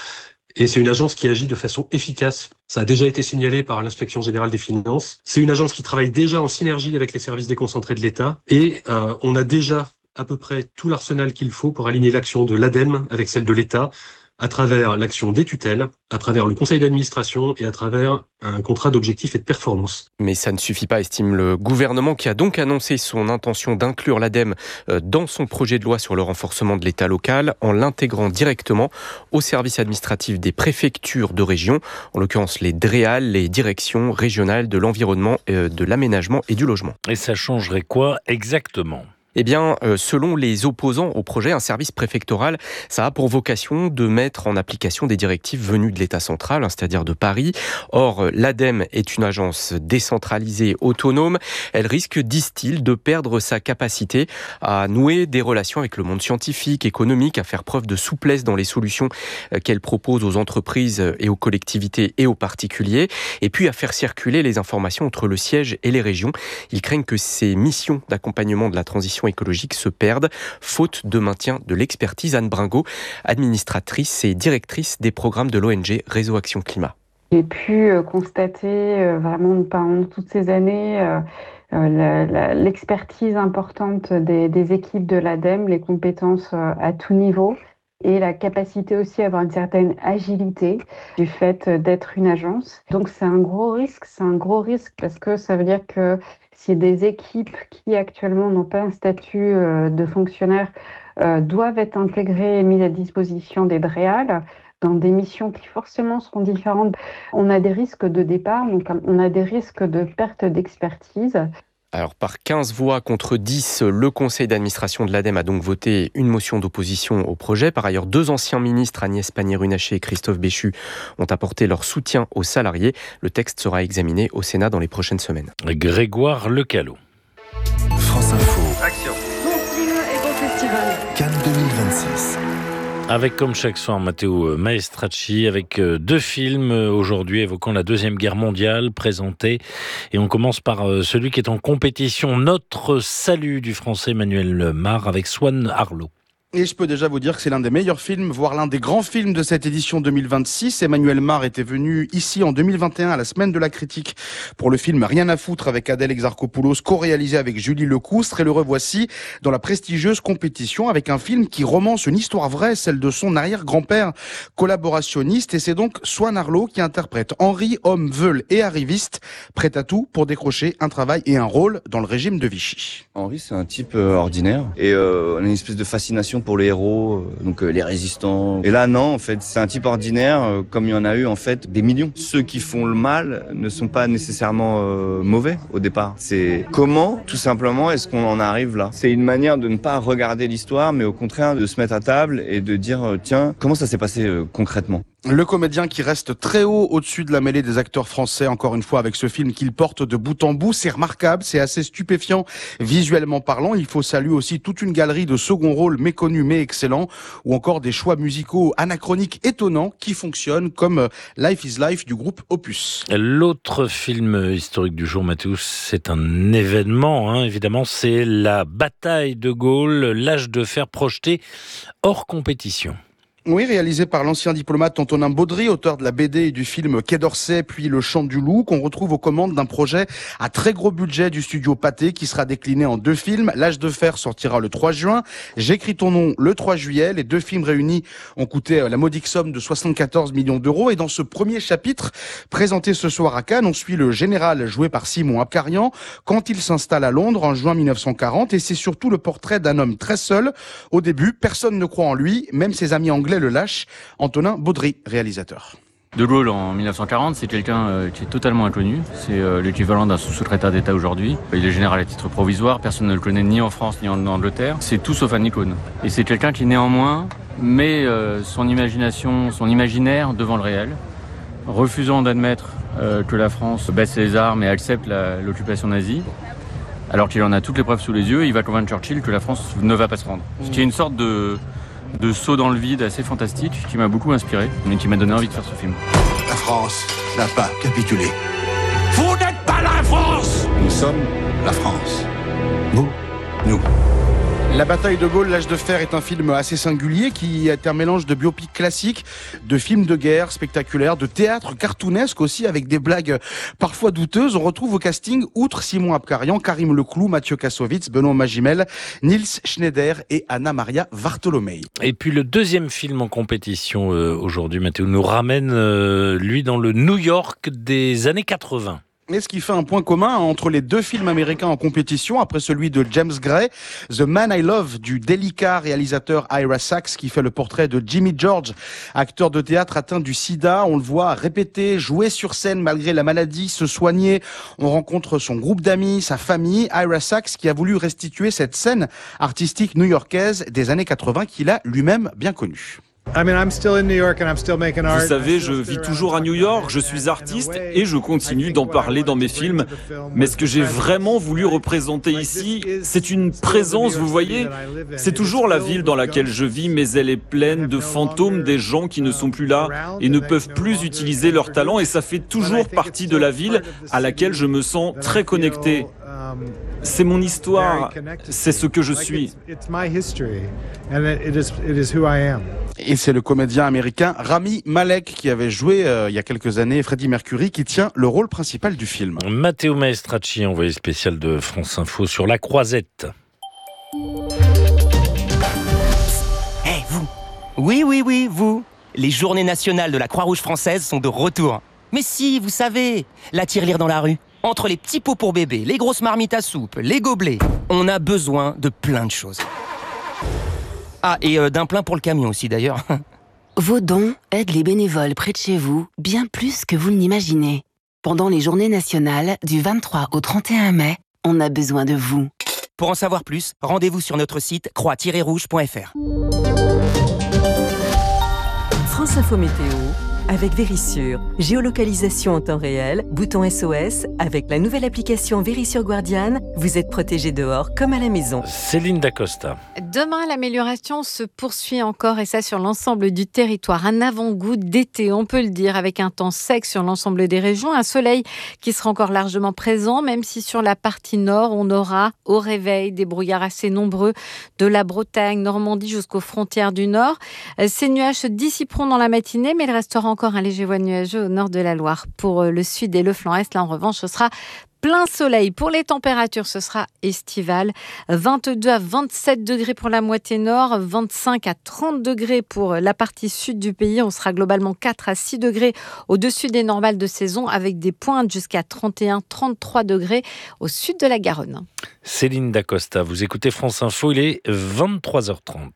[SPEAKER 8] Et c'est une agence qui agit de façon efficace. Ça a déjà été signalé par l'Inspection générale des finances. C'est une agence qui travaille déjà en synergie avec les services déconcentrés de l'État. Et euh, on a déjà à peu près tout l'arsenal qu'il faut pour aligner l'action de l'ADEME avec celle de l'État, à travers l'action des tutelles, à travers le conseil d'administration et à travers un contrat d'objectifs et de performance.
[SPEAKER 7] Mais ça ne suffit pas, estime le gouvernement, qui a donc annoncé son intention d'inclure l'ADEME dans son projet de loi sur le renforcement de l'État local en l'intégrant directement au service administratif des préfectures de région, en l'occurrence les DREAL, les directions régionales de l'environnement, de l'aménagement et du logement.
[SPEAKER 2] Et ça changerait quoi exactement ?
[SPEAKER 7] Eh bien, euh, selon les opposants au projet, un service préfectoral, ça a pour vocation de mettre en application des directives venues de l'État central, hein, c'est-à-dire de Paris. Or, l'ADEME est une agence décentralisée, autonome. Elle risque, disent-ils, de perdre sa capacité à nouer des relations avec le monde scientifique, économique, à faire preuve de souplesse dans les solutions qu'elle propose aux entreprises et aux collectivités et aux particuliers, et puis à faire circuler les informations entre le siège et les régions. Ils craignent que ces missions d'accompagnement de la transition écologique se perdent, faute de maintien de l'expertise. Anne Bringot, administratrice et directrice des programmes de l'O N G Réseau Action Climat.
[SPEAKER 9] J'ai pu constater vraiment pendant toutes ces années euh, la, la, l'expertise importante des, des équipes de l'ADEME, les compétences à tout niveau et la capacité aussi à avoir une certaine agilité du fait d'être une agence. Donc c'est un gros risque, c'est un gros risque parce que ça veut dire que si des équipes qui actuellement n'ont pas un statut de fonctionnaire euh, doivent être intégrées et mises à disposition des DREAL dans des missions qui forcément seront différentes, on a des risques de départ, donc on a des risques de perte d'expertise.
[SPEAKER 7] Alors par quinze voix contre dix, le conseil d'administration de l'ADEME a donc voté une motion d'opposition au projet. Par ailleurs, deux anciens ministres, Agnès Pannier-Runacher et Christophe Béchu, ont apporté leur soutien aux salariés. Le texte sera examiné au Sénat dans les prochaines semaines.
[SPEAKER 2] Grégoire Lecallot.
[SPEAKER 10] France Info.
[SPEAKER 12] Action. Bon film et bon festival.
[SPEAKER 10] Cannes deux mille vingt-six.
[SPEAKER 2] Avec comme chaque soir Matteo Maestracci, avec deux films aujourd'hui évoquant la Deuxième Guerre mondiale présentés. Et on commence par celui qui est en compétition, Notre salut du français Emmanuel Mar avec Swan Arlo.
[SPEAKER 13] Et je peux déjà vous dire que c'est l'un des meilleurs films, voire l'un des grands films de cette édition deux mille vingt-six. Emmanuel Mar était venu ici en deux mille vingt et un à la Semaine de la Critique pour le film Rien à foutre avec Adèle Exarchopoulos, co-réalisé avec Julie Lecoustre. Et le revoici dans la prestigieuse compétition avec un film qui romance une histoire vraie, celle de son arrière-grand-père collaborationniste. Et c'est donc Swan Arlo qui interprète Henri, homme veule et arriviste, prêt à tout pour décrocher un travail et un rôle dans le régime de Vichy.
[SPEAKER 14] Henri, c'est un type euh, ordinaire et euh, on a une espèce de fascination pour les héros, donc euh, les résistants. Et là, non, en fait, c'est un type ordinaire, euh, comme il y en a eu, en fait, des millions. Ceux qui font le mal ne sont pas nécessairement euh, mauvais au départ. C'est comment, tout simplement, est-ce qu'on en arrive là ? C'est une manière de ne pas regarder l'histoire, mais au contraire de se mettre à table et de dire, euh, tiens, comment ça s'est passé euh, concrètement ?
[SPEAKER 13] Le comédien qui reste très haut au-dessus de la mêlée des acteurs français, encore une fois avec ce film qu'il porte de bout en bout, c'est remarquable, c'est assez stupéfiant visuellement parlant. Il faut saluer aussi toute une galerie de second rôles méconnus mais excellents, ou encore des choix musicaux anachroniques étonnants qui fonctionnent, comme Life is Life du groupe Opus.
[SPEAKER 2] L'autre film historique du jour, Mathéus, c'est un événement, hein, évidemment, c'est la bataille de Gaulle, l'âge de fer projeté hors compétition.
[SPEAKER 13] Oui, réalisé par l'ancien diplomate Antonin Baudry, auteur de la B D et du film Quai d'Orsay, puis Le Chant du Loup, qu'on retrouve aux commandes d'un projet à très gros budget du studio Pathé, qui sera décliné en deux films. L'Âge de fer sortira le trois juin. J'écris ton nom le trois juillet. Les deux films réunis ont coûté la modique somme de soixante-quatorze millions d'euros. Et dans ce premier chapitre, présenté ce soir à Cannes, on suit le général joué par Simon Abkarian quand il s'installe à Londres en juin mille neuf cent quarante. Et c'est surtout le portrait d'un homme très seul. Au début, personne ne croit en lui, même ses amis anglais le lâche. Antonin Baudry, réalisateur.
[SPEAKER 15] De Gaulle en mille neuf cent quarante, c'est quelqu'un euh, qui est totalement inconnu. C'est euh, l'équivalent d'un sous-secrétaire d'État aujourd'hui. Il est général à titre provisoire, personne ne le connaît ni en France ni en Angleterre. C'est tout sauf un icône. Et c'est quelqu'un qui néanmoins met euh, son imagination, son imaginaire devant le réel, refusant d'admettre euh, que la France baisse les armes et accepte la, l'occupation nazie. Alors qu'il en a toutes les preuves sous les yeux, il va convaincre Churchill que la France ne va pas se rendre. Ce qui est une sorte de... de saut dans le vide assez fantastique qui m'a beaucoup inspiré, mais qui m'a donné envie de faire ce film.
[SPEAKER 10] La France n'a pas capitulé.
[SPEAKER 12] Vous n'êtes pas la France!
[SPEAKER 10] Nous sommes la France. Vous, nous.
[SPEAKER 13] La bataille de Gaulle, l'âge de fer est un film assez singulier qui est un mélange de biopic classique, de films de guerre spectaculaires, de théâtre cartoonesque aussi avec des blagues parfois douteuses. On retrouve au casting, outre Simon Abkarian, Karim Leclou, Mathieu Kassovitz, Benoît Magimel, Niels Schneider et Anna Maria Vartolomei.
[SPEAKER 2] Et puis le deuxième film en compétition euh, aujourd'hui, Mathéo, nous ramène euh, lui dans le New York des années quatre-vingts.
[SPEAKER 13] Et ce qui fait un point commun entre les deux films américains en compétition, après celui de James Gray, The Man I Love du délicat réalisateur Ira Sachs qui fait le portrait de Jimmy George, acteur de théâtre atteint du sida. On le voit répéter, jouer sur scène malgré la maladie, se soigner. On rencontre son groupe d'amis, sa famille. Ira Sachs qui a voulu restituer cette scène artistique new-yorkaise des années quatre-vingts qu'il a lui-même bien connue.
[SPEAKER 1] Vous savez, je vis toujours à New York, je suis artiste et je continue d'en parler dans mes films. Mais ce que j'ai vraiment voulu représenter ici, c'est une présence, vous voyez. C'est toujours la ville dans laquelle je vis, mais elle est pleine de fantômes des gens qui ne sont plus là et ne peuvent plus utiliser leur talent. Et ça fait toujours partie de la ville à laquelle je me sens très connecté. C'est mon histoire, c'est ce que je suis.
[SPEAKER 13] Et c'est le comédien américain Rami Malek qui avait joué euh, il y a quelques années Freddie Mercury qui tient le rôle principal du film.
[SPEAKER 2] Matteo Maestracci, envoyé spécial de France Info sur La Croisette.
[SPEAKER 16] Hé, hey, vous Oui, oui, oui, vous Les journées nationales de la Croix-Rouge française sont de retour. Mais si, vous savez, la tirelire dans la rue. Entre les petits pots pour bébé, les grosses marmites à soupe, les gobelets, on a besoin de plein de choses. Ah, et euh, d'un plein pour le camion aussi d'ailleurs.
[SPEAKER 17] Vos dons aident les bénévoles près de chez vous bien plus que vous ne l'imaginez. Pendant les journées nationales du vingt-trois au trente et un mai, on a besoin de vous.
[SPEAKER 16] Pour en savoir plus, rendez-vous sur notre site croix tiret rouge point f r.
[SPEAKER 18] France Info Météo avec Vérissure. Géolocalisation en temps réel, bouton S O S. Avec la nouvelle application Vérissure Guardian, vous êtes protégé dehors comme à la maison.
[SPEAKER 2] Céline Dacosta.
[SPEAKER 19] Demain, l'amélioration se poursuit encore et ça sur l'ensemble du territoire. Un avant-goût d'été, on peut le dire, avec un temps sec sur l'ensemble des régions. Un soleil qui sera encore largement présent, même si sur la partie nord, on aura au réveil des brouillards assez nombreux de la Bretagne, Normandie jusqu'aux frontières du nord. Ces nuages se dissiperont dans la matinée, mais il restera encore Encore un léger voile nuageux au nord de la Loire. Pour le sud et le flanc est, là en revanche, ce sera plein soleil. Pour les températures, ce sera estival. vingt-deux à vingt-sept degrés pour la moitié nord, vingt-cinq à trente degrés pour la partie sud du pays. On sera globalement quatre à six degrés au-dessus des normales de saison avec des pointes jusqu'à trente et un à trente-trois degrés au sud de la Garonne.
[SPEAKER 2] Céline Dacosta, vous écoutez France Info, il est vingt-trois heures trente.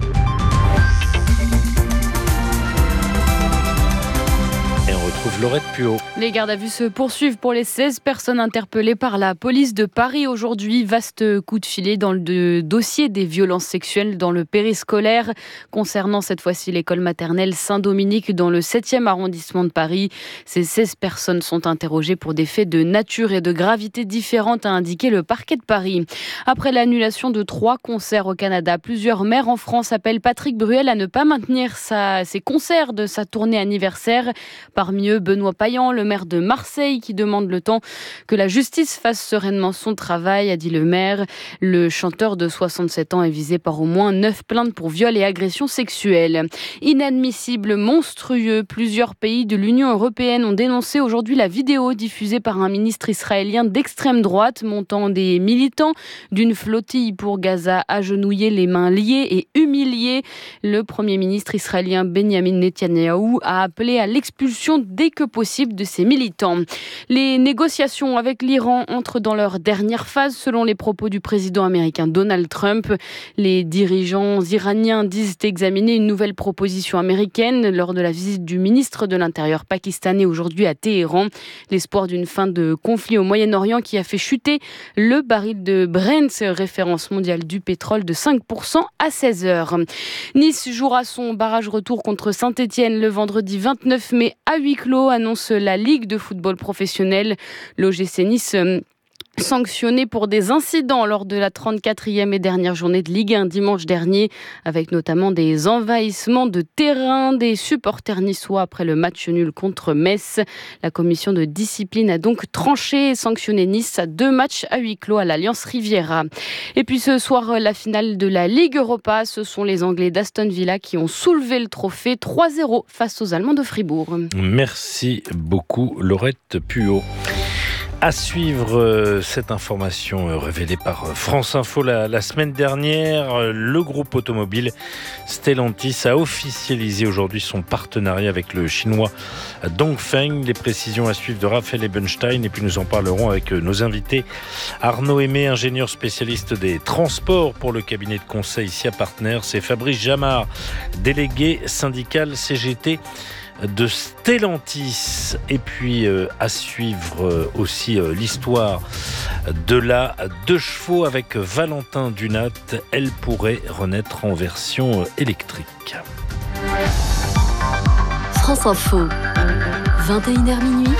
[SPEAKER 2] Laurette Puot.
[SPEAKER 21] Les gardes à vue se poursuivent pour les seize personnes interpellées par la police de Paris aujourd'hui. Vaste coup de filet dans le dossier des violences sexuelles dans le périscolaire, concernant cette fois-ci l'école maternelle Saint-Dominique dans le septième arrondissement de Paris. Ces seize personnes sont interrogées pour des faits de nature et de gravité différentes, a indiqué le parquet de Paris. Après l'annulation de trois concerts au Canada, plusieurs maires en France appellent Patrick Bruel à ne pas maintenir sa, ses concerts de sa tournée anniversaire. Parmi eux, Benoît Payan, le maire de Marseille, qui demande le temps que la justice fasse sereinement son travail, a dit le maire. Le chanteur de soixante-sept ans est visé par au moins neuf plaintes pour viol et agression sexuelle. Inadmissible, monstrueux, plusieurs pays de l'Union européenne ont dénoncé aujourd'hui la vidéo diffusée par un ministre israélien d'extrême droite montant des militants d'une flottille pour Gaza agenouillés, les mains liées et humiliés. Le premier ministre israélien Benjamin Netanyahou a appelé à l'expulsion dès que possible de ces militants. Les négociations avec l'Iran entrent dans leur dernière phase selon les propos du président américain Donald Trump. Les dirigeants iraniens disent examiner une nouvelle proposition américaine lors de la visite du ministre de l'Intérieur pakistanais aujourd'hui à Téhéran. L'espoir d'une fin de conflit au Moyen-Orient qui a fait chuter le baril de Brent, référence mondiale du pétrole, de cinq pour cent à seize heures. Nice jouera son barrage retour contre Saint-Etienne le vendredi vingt-neuf mai à huis clos, annonce la Ligue de football professionnel. L'O G C Nice sanctionné pour des incidents lors de la trente-quatrième et dernière journée de Ligue un dimanche dernier, avec notamment des envahissements de terrain des supporters niçois après le match nul contre Metz. La commission de discipline a donc tranché et sanctionné Nice à deux matchs à huis clos à l'Alliance Riviera. Et puis ce soir, la finale de la Ligue Europa, ce sont les Anglais d'Aston Villa qui ont soulevé le trophée trois zéro face aux Allemands de Fribourg.
[SPEAKER 2] Merci beaucoup Laurette Puot. À suivre euh, cette information euh, révélée par euh, France Info la, la semaine dernière, euh, le groupe automobile Stellantis a officialisé aujourd'hui son partenariat avec le chinois Dongfeng. Les précisions à suivre de Raphaël Ebenstein et puis nous en parlerons avec euh, nos invités. Arnaud Aimé, ingénieur spécialiste des transports pour le cabinet de conseil S I A Partners, et Fabrice Jamard, délégué syndical C G T de Stellantis. Et puis euh, à suivre euh, aussi euh, l'histoire de la deux chevaux avec Valentin Dunat. Elle pourrait renaître en version euh, électrique.
[SPEAKER 26] France Info, vingt et une heures minuit.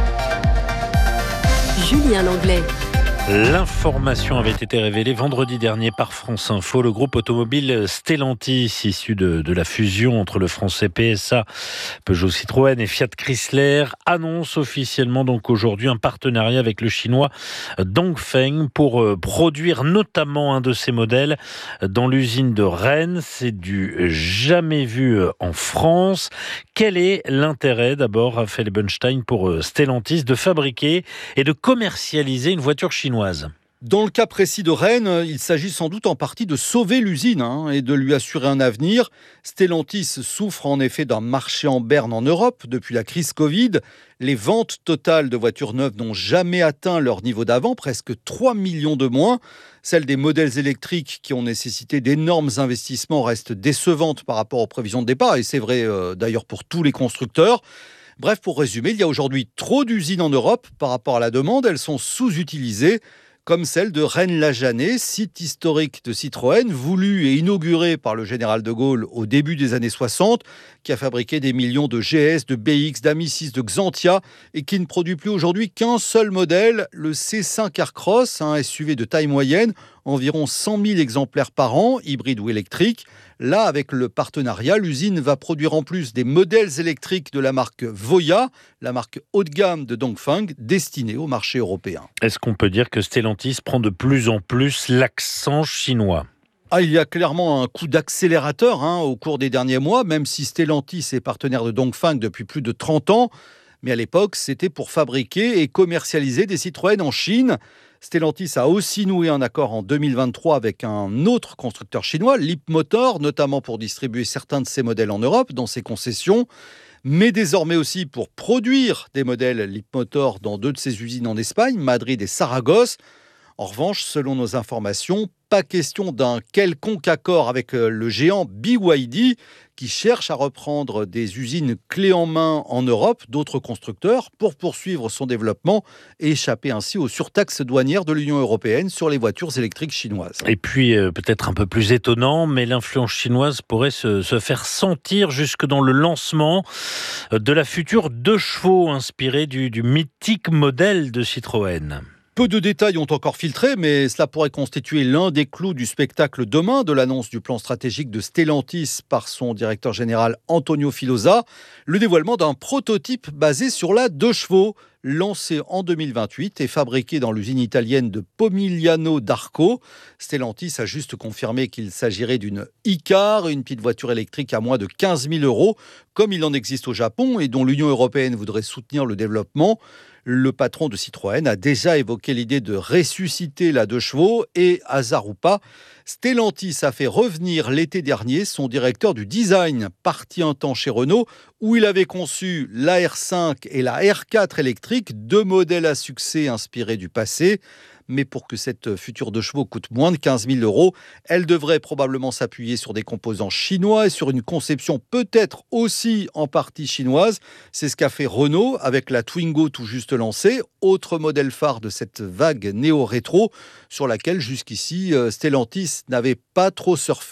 [SPEAKER 26] Julien Langlais.
[SPEAKER 2] L'information avait été révélée vendredi dernier par France Info. Le groupe automobile Stellantis, issu de, de la fusion entre le français P S A, Peugeot Citroën et Fiat Chrysler, annonce officiellement donc aujourd'hui un partenariat avec le chinois Dongfeng pour euh, produire notamment un de ses modèles dans l'usine de Rennes. C'est du jamais vu en France. Quel est l'intérêt d'abord, Raphaël Ebenstein, pour euh, Stellantis de fabriquer et de commercialiser une voiture chinoise?
[SPEAKER 3] Dans le cas précis de Rennes, il s'agit sans doute en partie de sauver l'usine hein, et de lui assurer un avenir. Stellantis souffre en effet d'un marché en berne en Europe depuis la crise Covid. Les ventes totales de voitures neuves n'ont jamais atteint leur niveau d'avant, presque trois millions de moins. Celles des modèles électriques qui ont nécessité d'énormes investissements restent décevantes par rapport aux prévisions de départ, et c'est vrai euh, d'ailleurs pour tous les constructeurs. Bref, pour résumer, il y a aujourd'hui trop d'usines en Europe par rapport à la demande. Elles sont sous-utilisées, comme celle de Rennes-la-Janée, site historique de Citroën, voulu et inauguré par le général de Gaulle au début des années soixante, qui a fabriqué des millions de G S, de B X, d'Ami six, de Xantia, et qui ne produit plus aujourd'hui qu'un seul modèle, le C cinq Aircross, un S U V de taille moyenne, environ cent mille exemplaires par an, hybride ou électrique. Là, avec le partenariat, l'usine va produire en plus des modèles électriques de la marque Voya, la marque haut de gamme de Dongfeng, destinée au marché européen.
[SPEAKER 2] Est-ce qu'on peut dire que Stellantis prend de plus en plus l'accent chinois ?
[SPEAKER 3] Ah, il y a clairement un coup d'accélérateur hein, au cours des derniers mois, même si Stellantis est partenaire de Dongfeng depuis plus de trente ans. Mais à l'époque, c'était pour fabriquer et commercialiser des Citroën en Chine. Stellantis a aussi noué un accord en deux mille vingt-trois avec un autre constructeur chinois, Leapmotor, notamment pour distribuer certains de ses modèles en Europe, dans ses concessions, mais désormais aussi pour produire des modèles Leapmotor dans deux de ses usines en Espagne, Madrid et Saragosse. En revanche, selon nos informations, pas question d'un quelconque accord avec le géant B Y D qui cherche à reprendre des usines clés en main en Europe d'autres constructeurs pour poursuivre son développement et échapper ainsi aux surtaxes douanières de l'Union européenne sur les voitures électriques chinoises.
[SPEAKER 2] Et puis, euh, peut-être un peu plus étonnant, mais l'influence chinoise pourrait se, se faire sentir jusque dans le lancement de la future deux chevaux inspirée du, du mythique modèle de Citroën.
[SPEAKER 3] Peu de détails ont encore filtré, mais cela pourrait constituer l'un des clous du spectacle demain de l'annonce du plan stratégique de Stellantis par son directeur général Antonio Filosa, le dévoilement d'un prototype basé sur la deux chevaux, lancé en deux mille vingt-huit et fabriqué dans l'usine italienne de Pomigliano d'Arco. Stellantis a juste confirmé qu'il s'agirait d'une e-car, une petite voiture électrique à moins de quinze mille euros, comme il en existe au Japon et dont l'Union européenne voudrait soutenir le développement. Le patron de Citroën a déjà évoqué l'idée de ressusciter la deux chevaux et, hasard ou pas, Stellantis a fait revenir l'été dernier son directeur du design, parti un temps chez Renault, où il avait conçu la R cinq et la R quatre électriques, deux modèles à succès inspirés du passé. Mais pour que cette future deux chevaux coûte moins de quinze mille euros, elle devrait probablement s'appuyer sur des composants chinois et sur une conception peut-être aussi en partie chinoise. C'est ce qu'a fait Renault avec la Twingo tout juste lancée, autre modèle phare de cette vague néo-rétro sur laquelle jusqu'ici Stellantis n'avait pas trop surfé,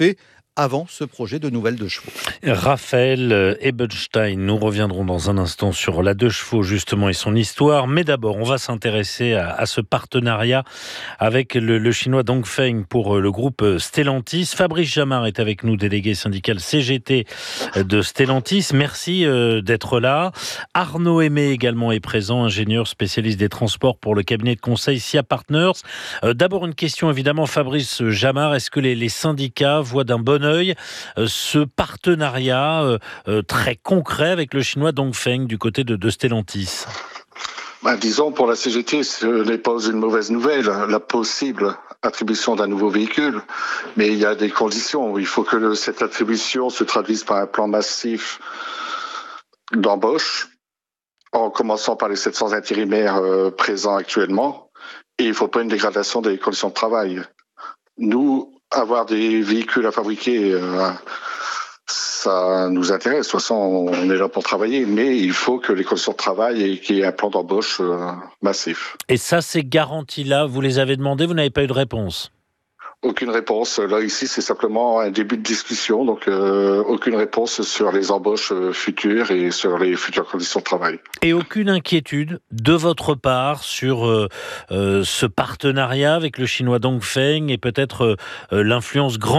[SPEAKER 3] avant ce projet de nouvelle deux chevaux.
[SPEAKER 2] Raphaël Ebenstein, nous reviendrons dans un instant sur la deux chevaux justement et son histoire, mais d'abord on va s'intéresser à, à ce partenariat avec le, le chinois Dongfeng pour le groupe Stellantis. Fabrice Jamard est avec nous, délégué syndical C G T de Stellantis. Merci euh, d'être là. Arnaud Aimé également est présent, ingénieur spécialiste des transports pour le cabinet de conseil S I A Partners. Euh, d'abord une question évidemment, Fabrice Jamard, est-ce que les, les syndicats voient d'un bon œil euh, ce partenariat euh, euh, très concret avec le chinois Dongfeng du côté de, de Stellantis?
[SPEAKER 4] Ben, disons, pour la C G T, ce n'est pas une mauvaise nouvelle, la possible attribution d'un nouveau véhicule, mais il y a des conditions. Il faut que le, cette attribution se traduise par un plan massif d'embauche, en commençant par les sept cents intérimaires euh, présents actuellement, et il ne faut pas une dégradation des conditions de travail. Nous, avoir des véhicules à fabriquer, euh, ça nous intéresse. De toute façon, on est là pour travailler, mais il faut que les conditions de travail et qu'il y ait un plan d'embauche euh, massif.
[SPEAKER 2] Et ça, ces garanties-là, vous les avez demandées, vous n'avez pas eu de réponse?
[SPEAKER 4] Aucune réponse. Là, ici, c'est simplement un début de discussion, donc euh, aucune réponse sur les embauches futures et sur les futures conditions de travail.
[SPEAKER 2] Et aucune inquiétude de votre part sur euh, euh, ce partenariat avec le chinois Dongfeng et peut-être euh, l'influence grande